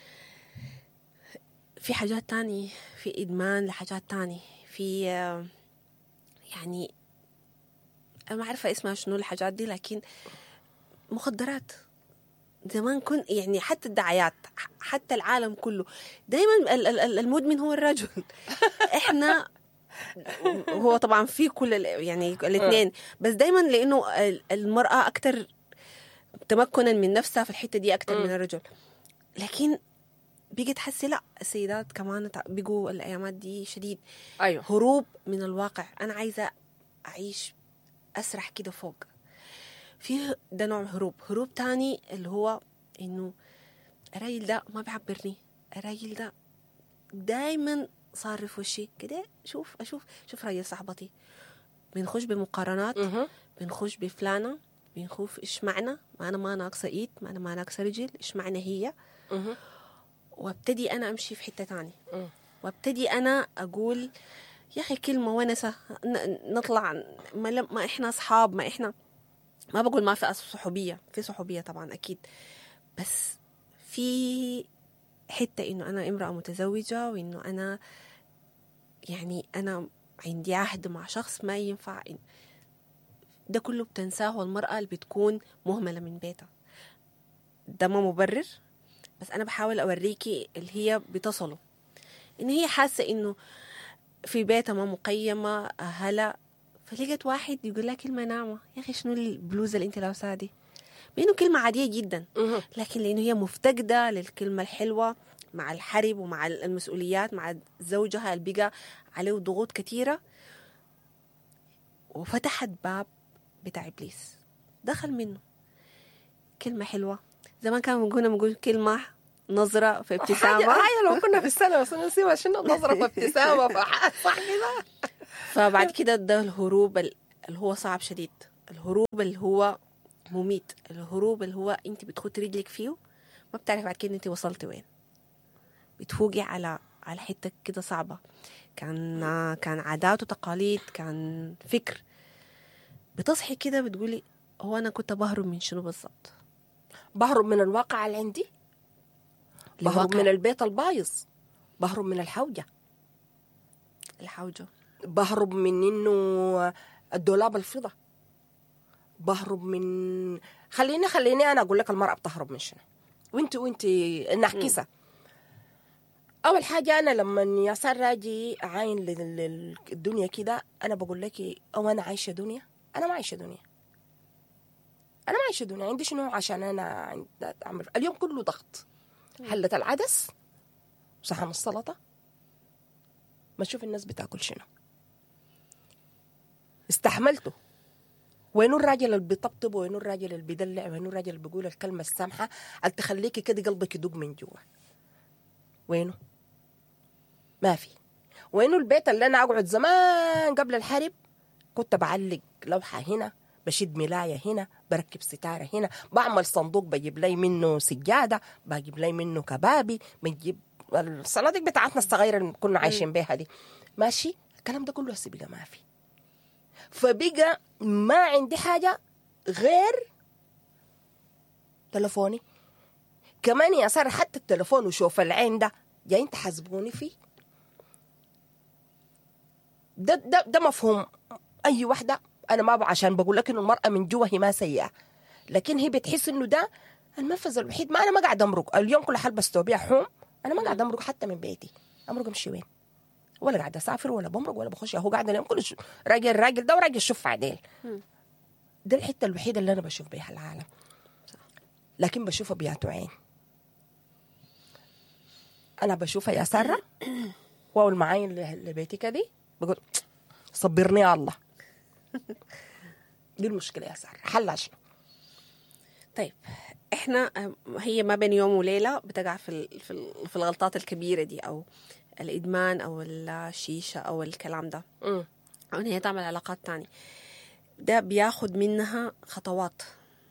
Speaker 1: في حاجات تاني، في ادمان لحاجات تاني، في يعني أنا ما عارفة اسمها شنو الحاجات دي، لكن مخدرات. زمان كنت يعني حتى الدعايات، حتى العالم كله دايما المدمن هو الرجل. احنا هو طبعا في كل يعني الاثنين، بس دايما لانه المرأة اكتر تمكنا من نفسها في الحتة دي اكتر من الرجل. لكن بيجي تحسي لا، السيدات كمان بيجوا الايامات دي شديد.
Speaker 2: ايوه
Speaker 1: هروب من الواقع. انا عايزة اعيش أسرح كده فوق. في ده نوع هروب. هروب تاني اللي هو إنه الراجل ده ما بيعبرني، الراجل ده دايما صارف وشي كده. شوف أشوف شوف راجل صاحبتي، بنخش بمقارنات، بنخش بفلانة، بنخوف إيش معنى، ما أنا ما ناقصة إيد، ما أنا ما ناقصة رجل، إيش معنى هي. وابتدي أنا أمشي في حتة تاني، وابتدي أنا أقول يا أخي كلمة ونسة، نطلع ما, ما إحنا أصحاب، ما إحنا ما بقول ما في صحوبية، في صحوبية طبعا أكيد، بس في حتة إنه أنا امرأة متزوجة، وإنه أنا يعني أنا عندي عهد مع شخص ما ينفع. ده كله بتنساه المرأة اللي بتكون مهملة من بيتها. ده ما مبرر، بس أنا بحاول أوريكي اللي هي بتصله، إن هي حاسة إنه في بيتها ما مقيمة أهلا، فلقت واحد يقول لها كلمة ناعمة، يا أخي شنو البلوزة اللي أنت لابساها دي؟ بينه كلمة عادية جدا، لكن لأنه هي مفتقدة للكلمة الحلوة مع الحرب ومع المسؤوليات مع زوجها اللي بقى عليه ضغوط كثيرة، وفتحت باب بتاع إبليس دخل منه. كلمة حلوة زمان كانوا كنا بنقول كلمة نظرة في ابتسامة.
Speaker 2: حاجة لو كنا في السنة بس نسيبها شنو نظرة في ابتسامة صح كده.
Speaker 1: فبعد كده ده الهروب اللي هو صعب شديد، الهروب اللي هو مميت، الهروب اللي هو انت بتخط رجلك فيه ما بتعرف بعد كده انت وصلت وين، بتفوقي على على حتة كده صعبة. كان كان عادات وتقاليد، كان فكر. بتصحي كده بتقولي هو انا كنت بهرب من شنو بالضبط؟
Speaker 2: بهرب من الواقع اللي عندي، بهرب
Speaker 1: الواقع.
Speaker 2: من البيت البايظ، بهرب من الحوجة
Speaker 1: الحوجة،
Speaker 2: بهرب من انه الدولاب الفضة، بهرب من خليني خليني انا اقول لك المرأة بتهرب من شنو وانت وانت نحكسها. اول حاجة انا لما يا سارة اجي اعاين للدنيا كده انا بقول لك او انا عايشة دنيا، انا ما عايشة دنيا، انا ما عايشة دنيا. عندي شنو عشان انا اعمل اليوم كله ضغط، حلة العدس وصحن السلطة، ما تشوف الناس بتاكل شنو، استحملته. وينو الراجل اللي بيطبطب، وينو الراجل اللي بيدلع، وينو الراجل اللي بيقول الكلمة السامحة اللي تخليكي كده قلبك يدق من جوا؟ وينو؟ ما في. وينو البيت اللي أنا أقعد زمان قبل الحرب كنت بعلق لوحة هنا، بشد ملاية هنا، بركب ستارة هنا، بعمل صندوق بجيب لي منه سجادة، بجيب لي منه كبابي، بنجيب الصناديق بتاعتنا الصغيرة اللي كنا عايشين بيها دي، ماشي. الكلام ده كله هسه بقى ما في. فبقى ما عندي حاجة غير تلفوني. كمان يا سارة حتى التلفون وشوف العين ده جايين تحاسبوني فيه. ده, ده, ده مفهوم أي وحدة. أنا ما عشان بقول لك إنه المرأة من جوا هي ما سيئة، لكن هي بتحس إنه ده المنفذ الوحيد. ما أنا ما قاعد أمرق اليوم كل حال بس توبيع حوم، أنا ما قاعد أمرق حتى من بيتي. أمرق أمشي وين؟ ولا قاعد أسافر ولا بمرق ولا بخش. هو قاعد اليوم كله راجل راجل ده وراجل شوف عديل. ده الحتة الوحيدة اللي أنا بشوف بيها العالم، لكن بشوفها بياتو عين. أنا بشوفها يا سارة واو المعاين لبيتي كده بقول صبرني يا الله. دي المشكلة يا سارة، حلها شنو؟
Speaker 1: طيب احنا هي ما بين يوم وليلة بتقع في في الغلطات الكبيرة دي، أو الإدمان أو الشيشة أو الكلام ده،
Speaker 2: م.
Speaker 1: أو إن هي تعمل علاقات تانية. ده بياخد منها خطوات.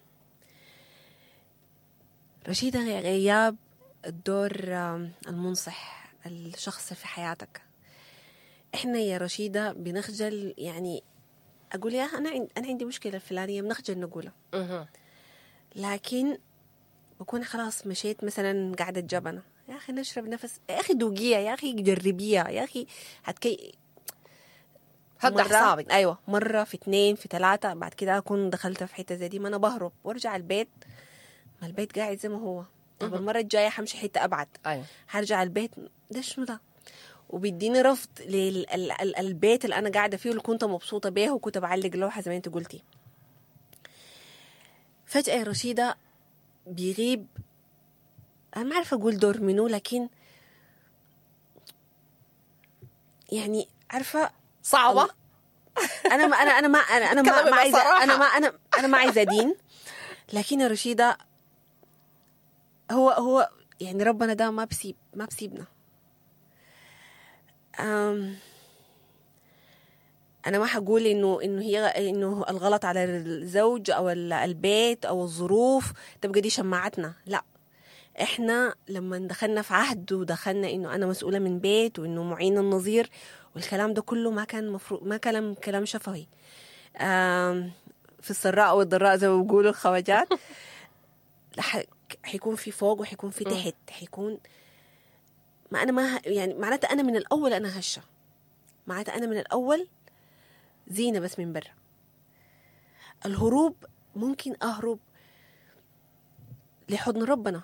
Speaker 1: رشيدة غياب الدور المنصح الشخص في حياتك. احنا يا رشيدة بنخجل، يعني اقول يا انا انا عندي مشكلة الفلانية بنخجل نقولها، لكن بكون خلاص مشيت مثلا قاعدة جبنة، يا اخي نشرب نفس، يا اخي دوقيها، يا اخي جربيها، يا اخي هتكي
Speaker 2: هدى حسابك.
Speaker 1: ايوه مرة في اثنين في ثلاثة، بعد كده اكون دخلت في حتة زي دي ما انا بهرب وارجع البيت، ما البيت قاعد زي ما هو. طب المرة الجاية حمشي حتة أبعد،
Speaker 2: أيوة.
Speaker 1: هرجع البيت ده شنو ده، وبيديني رفض للبيت اللي أنا قاعدة فيه واللي كنت مبسوطة بيه وكنت بعلق لوحة زي ما أنت قلتي. فجأة يا رشيدة بيغيب، أنا ما عارفة أقول دور منو، لكن يعني عارفة
Speaker 2: صعبة.
Speaker 1: أنا ما أنا أنا ما أنا أنا ما, ما عايزة أنا ما أنا أنا ما عايزة دين، لكن يا رشيدة هو هو يعني ربنا ده ما بسيب ما بسيبنا. أم أنا ما حقول إنه إنه هي إنه الغلط على الزوج أو البيت أو الظروف تبقى دي شماعتنا، لا. إحنا لما دخلنا في عهد ودخلنا إنه أنا مسؤولة من بيت وإنه معين النظير والكلام ده كله ما كان مفروض، ما كلام كلام شفهي. في السراء والضراء زي ما بيقولوا الخواجات. حيكون في فوق وحيكون في تحت، حيكون ما أنا ما يعني معناته أنا من الأول أنا هشة، معناته أنا من الأول زينة بس من برا. الهروب ممكن أهرب لحضن ربنا،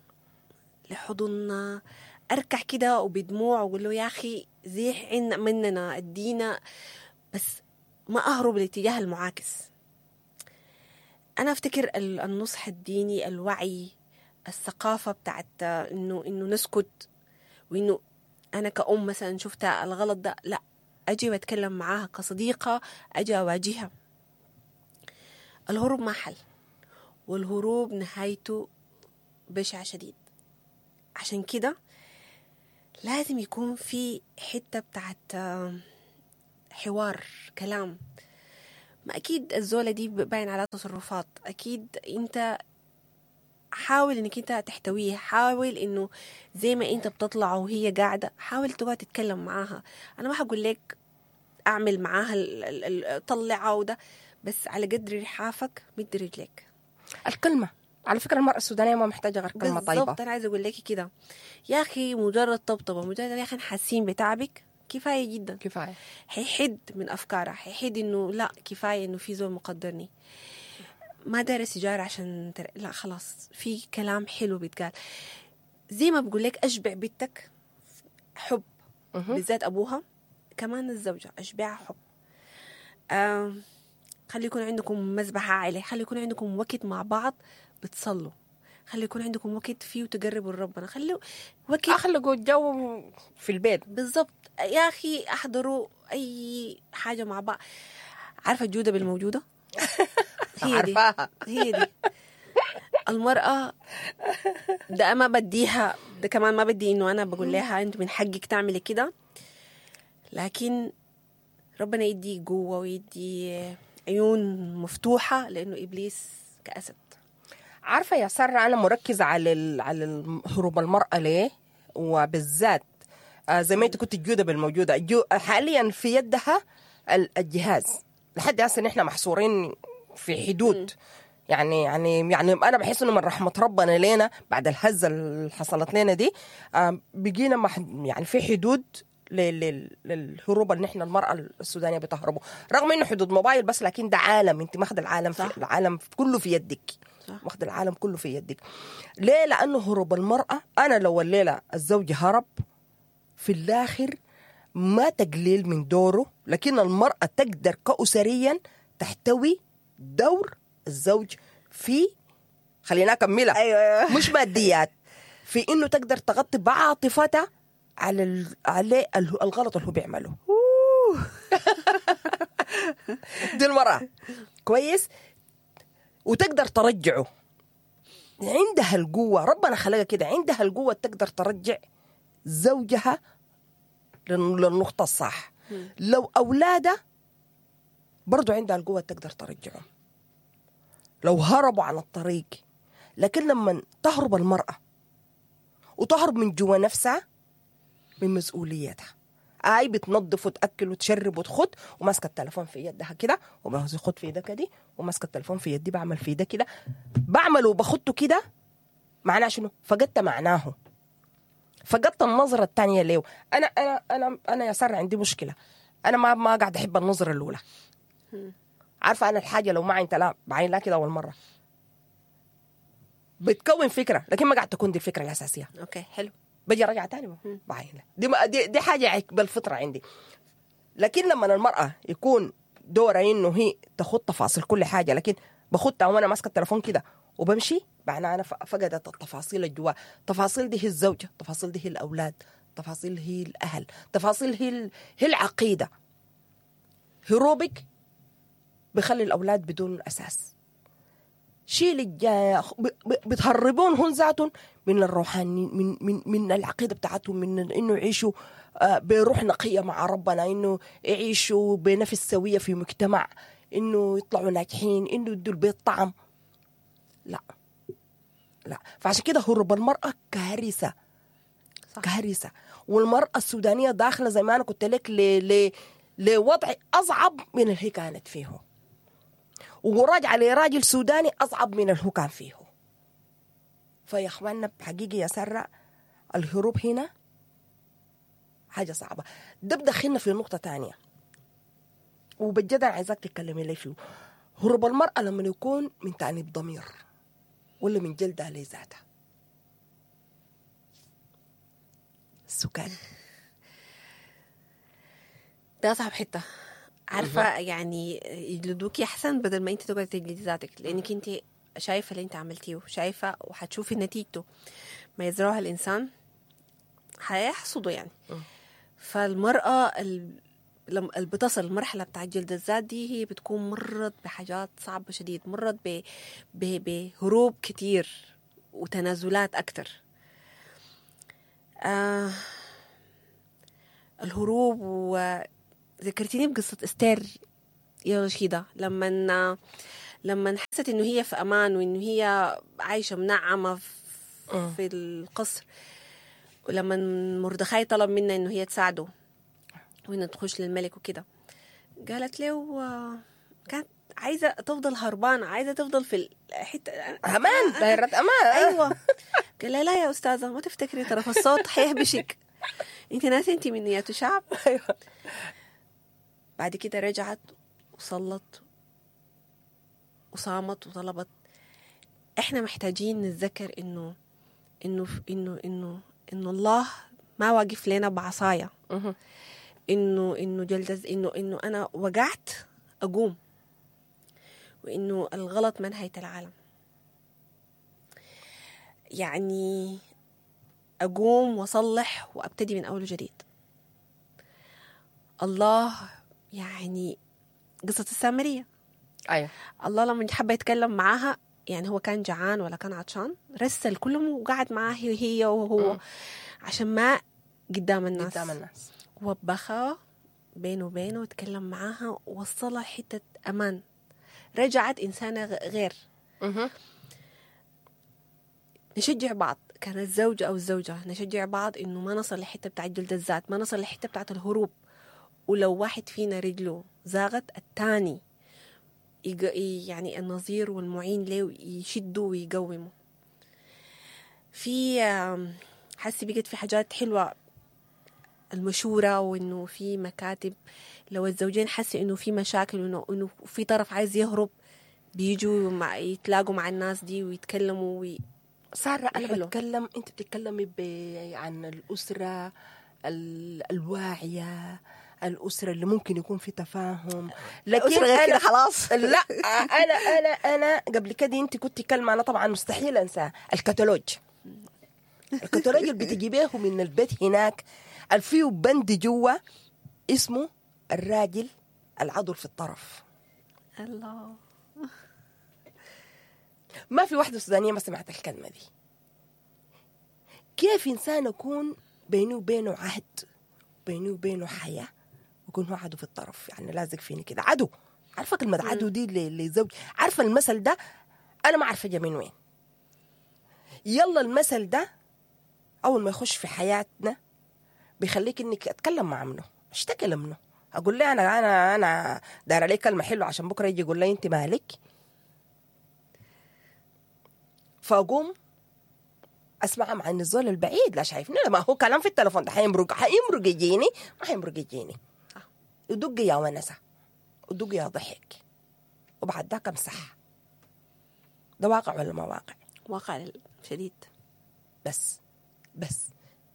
Speaker 1: لحضن أركع كده وبدموع وأقول له يا أخي زيح عنا مننا أدينا، بس ما أهرب لاتجاه المعاكس. أنا أفتكر النصح الديني، الوعي، الثقافة بتاعت إنه إنه نسكت، وإنه أنا كأم مثلا شفت الغلط ده، لا أجي وأتكلم معاها كصديقة، أجي أواجهها. الهروب ما حل، والهروب نهايته بشع شديد. عشان كده لازم يكون في حتة بتاعت حوار، كلام. ما أكيد الزولة دي باين على تصرفات، أكيد أنت حاول إنك أنت تحتويها، حاول إنه زي ما أنت بتطلع وهي قاعدة حاول تقعد تتكلم معاها. أنا ما حقول لك أعمل معاها طلعها وده، بس على قدر رحافك مد رجلك.
Speaker 2: الكلمة على فكرة المرأة السودانية ما محتاجة غير كلمة طيبة.
Speaker 1: بالضبط، أنا عايزة أقول لك كده يا أخي، مجرد طبطبة، مجرد يا أخي حاسين بتعبك كفاية جدا،
Speaker 2: كفاية.
Speaker 1: حيحد من أفكارها، حيحد إنه لا كفاية إنه في زول مقدرني، ما دار سيجارة عشان تر... لا خلاص في كلام حلو بيتقال. زي ما بقول لك أشبع بنتك حب، بالذات أبوها، كمان الزوجة أشبعها حب. آه... خلي يكون عندكم مذبحة عائلة، خلي يكون عندكم وقت مع بعض بتصلوا، خلي يكون عندكم وقت فيه تقربوا لربنا، خلوا وقت
Speaker 2: أخلقوا الجو في البيت.
Speaker 1: بالضبط يا أخي، أحضروا أي حاجة مع بعض. عارفة الجودة بالموجودة؟ هي دي
Speaker 2: عارفاها.
Speaker 1: هي دي المرأة. ده ما بديها، ده كمان ما بدي إنه أنا بقول لها أنت من حقك تعملي كده، لكن ربنا يدي قوة ويدي عيون مفتوحة، لأنه إبليس كأسد.
Speaker 2: عارفة يا سارة، أنا مركزة على ال... على هروب المرأة ليه، وبالذات آه زي ما أنت كنت الجودة بالموجودة. الجو... حاليا في يدها الجهاز، لحد هسه نحن محصورين في حدود. يعني يعني يعني أنا بحس إنه من رحمة ربنا لينا بعد الهزة اللي حصلت لنا دي، آه بقينا مح... يعني في حدود للهروب اللي نحن المرأة السودانية بتهربوا، رغم إنه حدود موبايل بس، لكن ده عالم. أنت ماخذ العالم في العالم كله في يدك، واخد العالم كله في يدك. ليه؟ لأنه هروب المرأة، أنا لو الليلة الزوج هرب في الآخر ما تقليل من دوره، لكن المرأة تقدر كأسريا تحتوي دور الزوج في، خلينا أكملها،
Speaker 1: أيوة.
Speaker 2: مش ماديات، في إنه تقدر تغطي بعاطفتها على ال... على الغلط اللي هو بيعمله. دي المرأة كويس، وتقدر ترجعه. عندها القوة، ربنا خلقها كده، عندها القوة تقدر ترجع زوجها للنقطة الصح. لو أولادها برضو عندها القوة تقدر ترجعهم لو هربوا عن الطريق. لكن لما تهرب المرأة وتهرب من جوا نفسها من مسؤوليتها، اي بتنظف وتاكل وتشرب وتخد وماسكه التليفون في يدها كده، وباخد في يدها كده، وماسكه التليفون في يدي بعمل في يدها كده، بعمل وبخده كده، معناه شنو؟ فقدت معناه، فقدت النظره الثانيه ليه. انا انا انا انا يا ساره عندي مشكله، انا ما ما قاعد احب النظره الاولى. عارفه انا الحاجه لو ما عين لا بعين لا كده اول مره بتكون فكره، لكن ما قاعد تكون دي الفكره الاساسيه.
Speaker 1: اوكي حلو،
Speaker 2: بجي ارجع تاني بعين دي, دي دي حاجه بالفطره عندي. لكن لما المراه يكون دورها انه هي تاخذ تفاصيل كل حاجه، لكن باخدها وانا ماسكه التليفون كده وبمشي، معناها انا فقدت التفاصيل الجوا. تفاصيل دي هي الزوجه، تفاصيل دي هي الاولاد، تفاصيل هي الاهل، تفاصيل هي هي العقيده. هروبك بخلي الاولاد بدون اساس. شيل الجا بتهربون هون ذاتهم من الروحاني، من من من العقيده بتاعتهم، من انه يعيشوا بروح نقيه مع ربنا، انه يعيشوا بنفس سويه في مجتمع، انه يطلعوا ناجحين، انه يدوا البيت طعم. لا لا، فعشان كده هروب المراه كارثه، كارثه. والمراه السودانيه داخله زي ما انا قلت لك ل ل لوضع اصعب من اللي هي كانت فيه، وراجع لراجل سوداني أصعب من اللي هو كان فيه. فيا أخواننا بحقيقة يا سارة الهروب هنا حاجة صعبة. ده بدخلنا في نقطة تانية وبجد عايزاك تتكلمي لي فيه. هروب المرأة لما يكون من تأنيب ضمير ولا من جلدها لذاتها. السكان
Speaker 1: ده صعب حتة، عارفة يعني يجلدوكي أحسن بدل ما أنت تقعدي تجلدي ذاتك، لأنك أنت شايفة اللي انت عملتيه، شايفة وحتشوفي نتيجته. ما يزرعها الإنسان هيحصده يعني.
Speaker 2: م.
Speaker 1: فالمرأة ال- لما اللي بتصل المرحلة بتاعت جلد الذات دي هي بتكون مرت بحاجات صعبة شديد، مرت ب- ب- بهروب كتير وتنازلات أكتر. آه الهروب. وذكرتيني بقصة استير يا رشيدة، لما لما حست إنه هي في أمان وإنه هي عايشة منعمة في- في القصر، ولما مردخاي طلب منها إنه هي تساعده وإنه تخش للملك وكده، قالت له آه، كانت عايزة تفضل هربانة، عايزة تفضل في الحتة
Speaker 2: أمان، دايرة أمان.
Speaker 1: أيوة. قال لها لا يا أستاذة، ما تفتكري طرف الصوت حيهبشك، انت ناسي انت من نيات شعب.
Speaker 2: أيوة.
Speaker 1: بعد كده رجعت وصلت وصامت وطلبت. احنا محتاجين نتذكر انه انه انه انه انه الله ما واقف لنا بعصاية،
Speaker 2: مهم.
Speaker 1: انه انه جلد انه انه انا وقعت اقوم، وانه الغلط ما نهاية العالم. يعني اقوم واصلح وابتدي من اول وجديد. الله يعني قصة السامرية،
Speaker 2: أيوة.
Speaker 1: الله لما حب يتكلم معاها، يعني هو كان جعان ولا كان عطشان، رسل كلهم وقعد معاه هي هي وهو
Speaker 2: م.
Speaker 1: عشان ما قدام الناس
Speaker 2: قدام الناس.
Speaker 1: وبخى بينه وبينه وتكلم معاها ووصلها حتة أمان، رجعت إنسانة غ- غير.
Speaker 2: مهم.
Speaker 1: نشجع بعض، كانت الزوجة أو الزوجة نشجع بعض إنه ما نصل لحتة بتاعت جلد الذات، ما نصل لحتة بتاعت الهروب. ولو واحد فينا رجله زاغت، التاني يج- يعني النظير والمعين له يشده ويقومه. في آم، حسي بقت في حاجات حلوة، المشورة، وإنه في مكاتب لو الزوجين حسوا إنه في مشاكل وإنه إنه في طرف عايز يهرب، بيجوا مع يتلاقوا مع الناس دي ويتكلموا وي...
Speaker 2: سارة، أنا
Speaker 1: حلو.
Speaker 2: بتكلم، أنت بتتكلمي ب... عن الأسرة ال... الواعية، الأسرة اللي ممكن يكون في تفاهم. لكن
Speaker 1: أسرة غير كده
Speaker 2: أنا
Speaker 1: خلاص.
Speaker 2: لا، أنا أنا أنا قبل كده أنت كنت كلمة أنا طبعا مستحيل أنساه، الكتالوج. الكتالوج اللي بتجيبيه من البيت هناك، الفيه بند جوا اسمه الراجل العضل في الطرف.
Speaker 1: الله.
Speaker 2: ما في واحدة سودانية ما سمعت الكلمة دي. كيف إنسان يكون بيني وبينه عهد، بيني وبينه حياة، ويكون هو عدو في الطرف، يعني لازق فيني كده عدو. عارفة كلمة عدو دي لزوج؟ عارفة المثل ده أنا ما عارفة جا من وين. يلا المثل ده أول ما يخش في حياتنا بيخليك إنك أتكلم مع منه، أشتكي منه، أقول له أنا أنا أنا داير عليك كلمة حلوة عشان بكرة يجي يقول لي أنت مالك. فأقوم اسمعها مع النزول البعيد، لا شايفني، ما هو كلام في التليفون ده حيمرق حيمرق يجيني، ما حيمرق يجيني. ودق يا ونسة، ودق يا ضحك، وبعد ذاك امسح. ده واقع ولا ما واقع؟
Speaker 1: واقع شديد.
Speaker 2: بس بس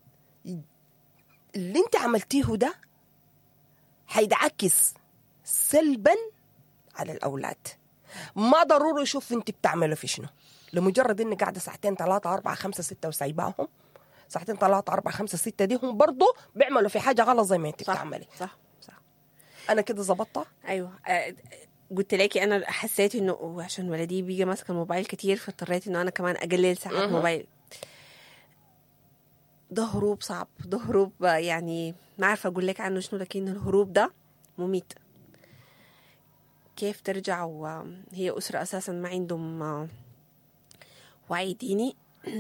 Speaker 2: اللي انت عملتيه ده حيدعكس سلبا على الاولاد. ما ضروري يشوف انت بتعمله في شنو، لمجرد اني قاعده ساعتين ثلاثه اربعه خمسه سته وسايباهم، ساعتين ثلاثه اربعه خمسه سته دي هم برضه بيعملوا في حاجه غلط زي ما انت بتعملي.
Speaker 1: صح صح.
Speaker 2: انا كده ظبطتها.
Speaker 1: ايوه. آه، قلت لكي انا حسيت انه عشان ولدي بيجي ماسك الموبايل كتير، فاضطريت انه انا كمان اقلل ساعات
Speaker 2: مهم.
Speaker 1: موبايل. ده هروب صعب، ده هروب يعني ما عارفه اقول لك عنه شنو، لكن الهروب ده مميت. كيف ترجع وهي اسره اساسا ما عندهم آه، وعي ديني؟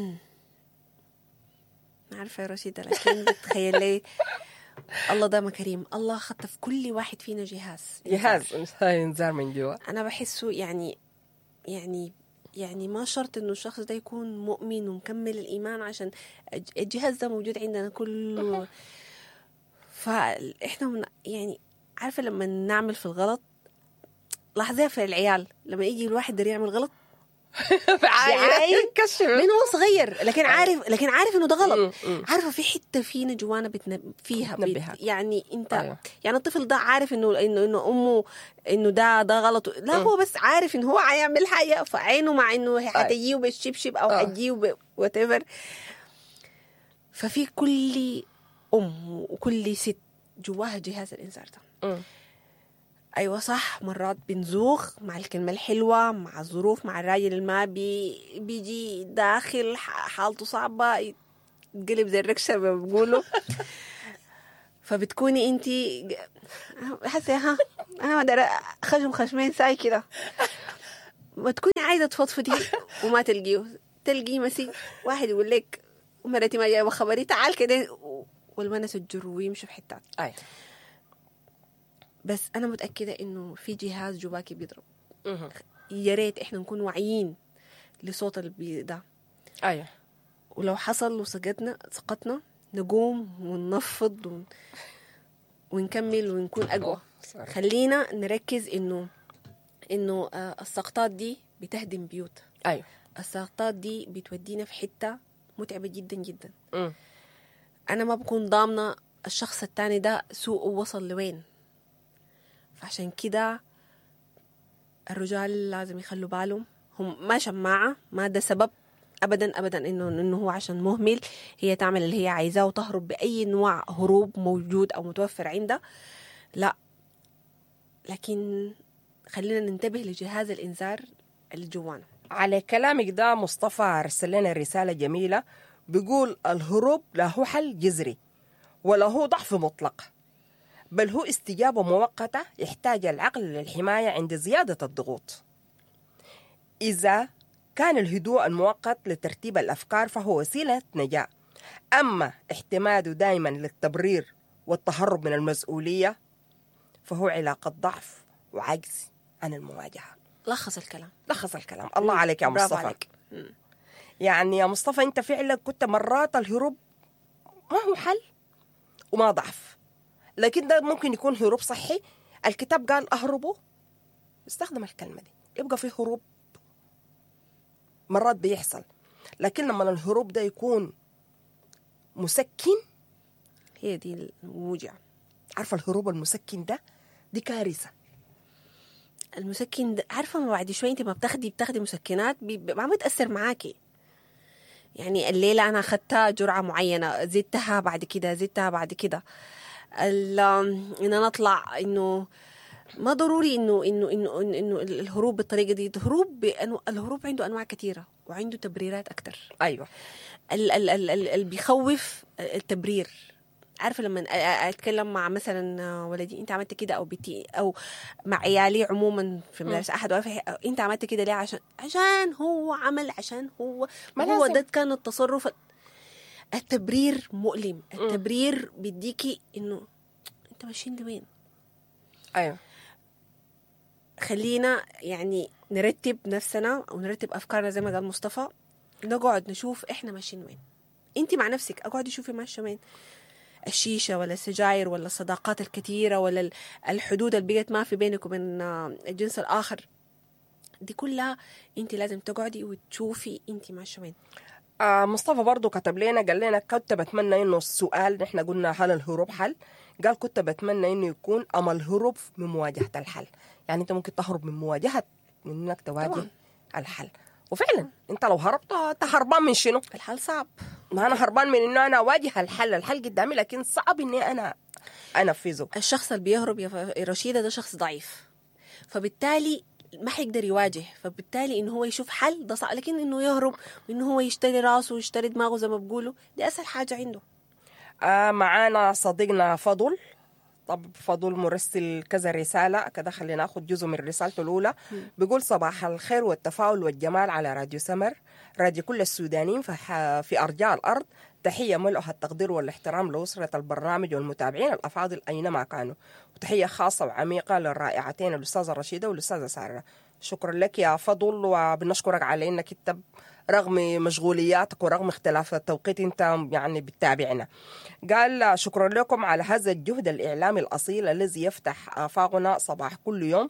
Speaker 1: ما عارفه يا رشيدة، لكن بتخيل لي الله ده ما كريم، الله خط في كل واحد فينا جهاز
Speaker 2: جهاز انذار من جوا.
Speaker 1: انا بحسه يعني يعني يعني ما شرط انه الشخص ده يكون مؤمن ومكمل الايمان عشان الجهاز ده موجود عندنا كله. فاحنا من يعني عارفه لما نعمل في الغلط، لاحظيها في العيال لما يجي الواحد ده يعمل غلط
Speaker 2: بعاين كشف
Speaker 1: من هو صغير، لكن عارف لكن عارف انه ده غلط. عارفه في حته فينا جوانا بتنب... فيها بت... يعني انت أيوه. يعني الطفل ده عارف انه انه انه امه انه ده ده غلط، لا هو بس عارف انه هو هيعمل حاجه، فعينه مع انه هتجيه بالشبشب او هتجيه وات ايفر. ففي كل ام وكل ست جواها جهاز الانذار ده. ايوه صح، مرات بنزوغ مع الكلمه الحلوه، مع الظروف، مع الراجل اللي ما بي بيجي داخل حالته صعبه يتقلب زي الركشه ما بيقولوا. فبتكوني انت حاسه ها انا ما دار خشم خشمين ساي كده، وتكوني عايزه تفضفضي وما تلقيه تلقي مسي واحد يقول لك مرتي ما جايبه خبري تعال كده، والونس الجرو ويمشي في حتات.
Speaker 2: أي.
Speaker 1: بس أنا متأكدة إنه في جهاز جواكي بيضرب. يا ريت إحنا نكون واعيين لصوت البي ده.
Speaker 2: أيوة.
Speaker 1: ولو حصل وسقطنا سقطنا نقوم وننفض ون... ونكمل ونكون أقوى. خلينا نركز إنه إنه آه السقطات دي بتهدم بيوت.
Speaker 2: أيوة.
Speaker 1: السقطات دي بتودينا في حتة متعبة جدا جدا.
Speaker 2: م.
Speaker 1: أنا ما بكون ضامنة الشخص التاني ده سوء وصل لوين. فعشان كده الرجال لازم يخلوا بالهم، هم ما شماعة، ما ده سبب أبدا أبدا إنه إنه هو عشان مهمل هي تعمل اللي هي عايزاه وتهرب بأي نوع هروب موجود أو متوفر عندها، لا. لكن خلينا ننتبه لجهاز الإنذار اللي جوانا.
Speaker 2: على كلامك ده مصطفى أرسل لنا رسالة جميلة بيقول الهروب لا هو حل جذري ولا هو ضعف مطلق، بل هو استجابة مؤقتة يحتاج العقل للحماية عند زيادة الضغوط. إذا كان الهدوء المؤقت لترتيب الأفكار فهو وسيلة نجاة، أما اعتماده دائما للتبرير والتهرب من المسؤولية فهو علاقة ضعف وعجز عن المواجهة.
Speaker 1: لخص الكلام
Speaker 2: لخص الكلام. الله عليك يا مصطفى.
Speaker 1: عليك.
Speaker 2: يعني يا مصطفى أنت فعلا كنت مرات الهروب ما هو حل وما ضعف، لكن ده ممكن يكون هروب صحي. الكتاب قال أهربوا، استخدم الكلمة دي، يبقى في هروب مرات بيحصل، لكن لما الهروب ده يكون مسكن
Speaker 1: هي دي الموجع.
Speaker 2: عارفة الهروب المسكن ده دي كارثة.
Speaker 1: المسكن ده عارفة ما بعد شوي انت ما بتاخدي بتاخدي مسكنات ما بتأثر معاكي. يعني الليلة أنا أخذتها جرعة معينة، زدتها بعد كده زدتها بعد كده إن أنا أطلع إنه ما ضروري إنه إنه إنه إنه الهروب بالطريقة دي. الهروب بأنو الهروب عنده أنواع كثيرة وعنده تبريرات أكتر.
Speaker 2: أيوة.
Speaker 1: ال ال ال ال اللي بيخوف التبرير. عارفة لما أتكلم مع مثلا ولدي أنت عملت كده أو بتي أو مع عيالي عموما في مدرسة أحد وافح أنت عملت كده ليه؟ عشان عشان هو عمل عشان هو ما هو ده كان التصرف. التبرير مؤلم. التبرير بيديكي إنه أنت ماشيين لوين.
Speaker 2: أيوة.
Speaker 1: خلينا يعني نرتب نفسنا أو نرتب أفكارنا زي ما قال مصطفى، نقعد نشوف إحنا ماشيين وين. أنت مع نفسك أقعد شوفي ماشية وين، الشيشة ولا السجاير ولا الصداقات الكثيرة ولا الحدود اللي بقت ما في بينك وبين الجنس الآخر، دي كلها أنت لازم تقعدي وتشوفي أنت ماشية وين.
Speaker 2: آه مصطفى برضو كتب لنا قال لنا كنت بتمنى إنه السؤال نحن قلنا هل الهروب حل، قال كنت بتمنى إنه يكون أما الهروب من مواجهة الحل. يعني أنت ممكن تهرب من مواجهة من إنك تواجه طبعا الحل. وفعلا أنت لو هربت أنت هربان من شنو؟
Speaker 1: الحل صعب.
Speaker 2: ما أنا هربان من إنه أنا أواجه الحل، الحل قدامي لكن صعب إني أنا أنفذه.
Speaker 1: الشخص اللي بيهرب يا رشيدة ده شخص ضعيف، فبالتالي ما حيقدر يواجه، فبالتالي إنه هو يشوف حل ده صعب. لكن إنه يهرب وإنه هو يشتري راسه ويشتري دماغه زي ما بقوله دي أسهل حاجة عنده.
Speaker 2: آه معانا صديقنا فضل. طب فضل مرسل كذا رسالة كده، خلينا ناخد جزء من رسالته الأولى. بيقول صباح الخير والتفاؤل والجمال على راديو سمر، راديو كل السودانيين في, في أرجاء الأرض. تحية ملؤها التقدير والاحترام لأسرة البرنامج والمتابعين الأفاضل أينما كانوا، وتحية خاصة وعميقة للرائعتين الأستاذة رشيدة والأستاذة سارة. شكرا لك يا فضل، وبنشكرك على إنك أنت رغم مشغولياتك ورغم اختلاف التوقيت انت يعني بتتابعنا. قال شكرا لكم على هذا الجهد الإعلامي الأصيل الذي يفتح آفاقنا صباح كل يوم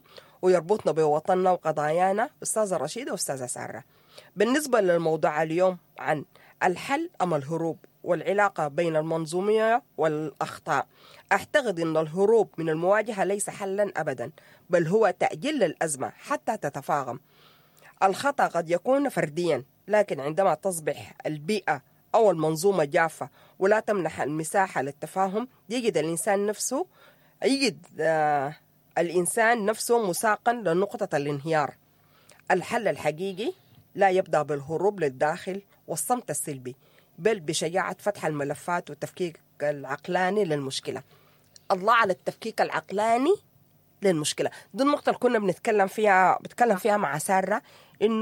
Speaker 2: ويربطنا بوطننا وقضايانا. أستاذة رشيدة وأستاذة سارة، بالنسبة للموضوع اليوم عن الحل أم الهروب والعلاقة بين المنظومية والأخطاء، أعتقد أن الهروب من المواجهة ليس حلا أبدا، بل هو تأجيل للأزمة حتى تتفاقم. الخطأ قد يكون فرديا، لكن عندما تصبح البيئة أو المنظومة جافة ولا تمنح المساحة للتفاهم، يجد الإنسان نفسه يجد آه الإنسان نفسه مساقا لنقطة الانهيار. الحل الحقيقي لا يبدأ بالهروب للداخل والصمت السلبي، بل بشجاعة فتح الملفات والتفكيك العقلاني للمشكلة. الله على التفكيك العقلاني للمشكلة، دي النقطة اللي كنا بنتكلم فيها بتكلم فيها مع سارة، إنه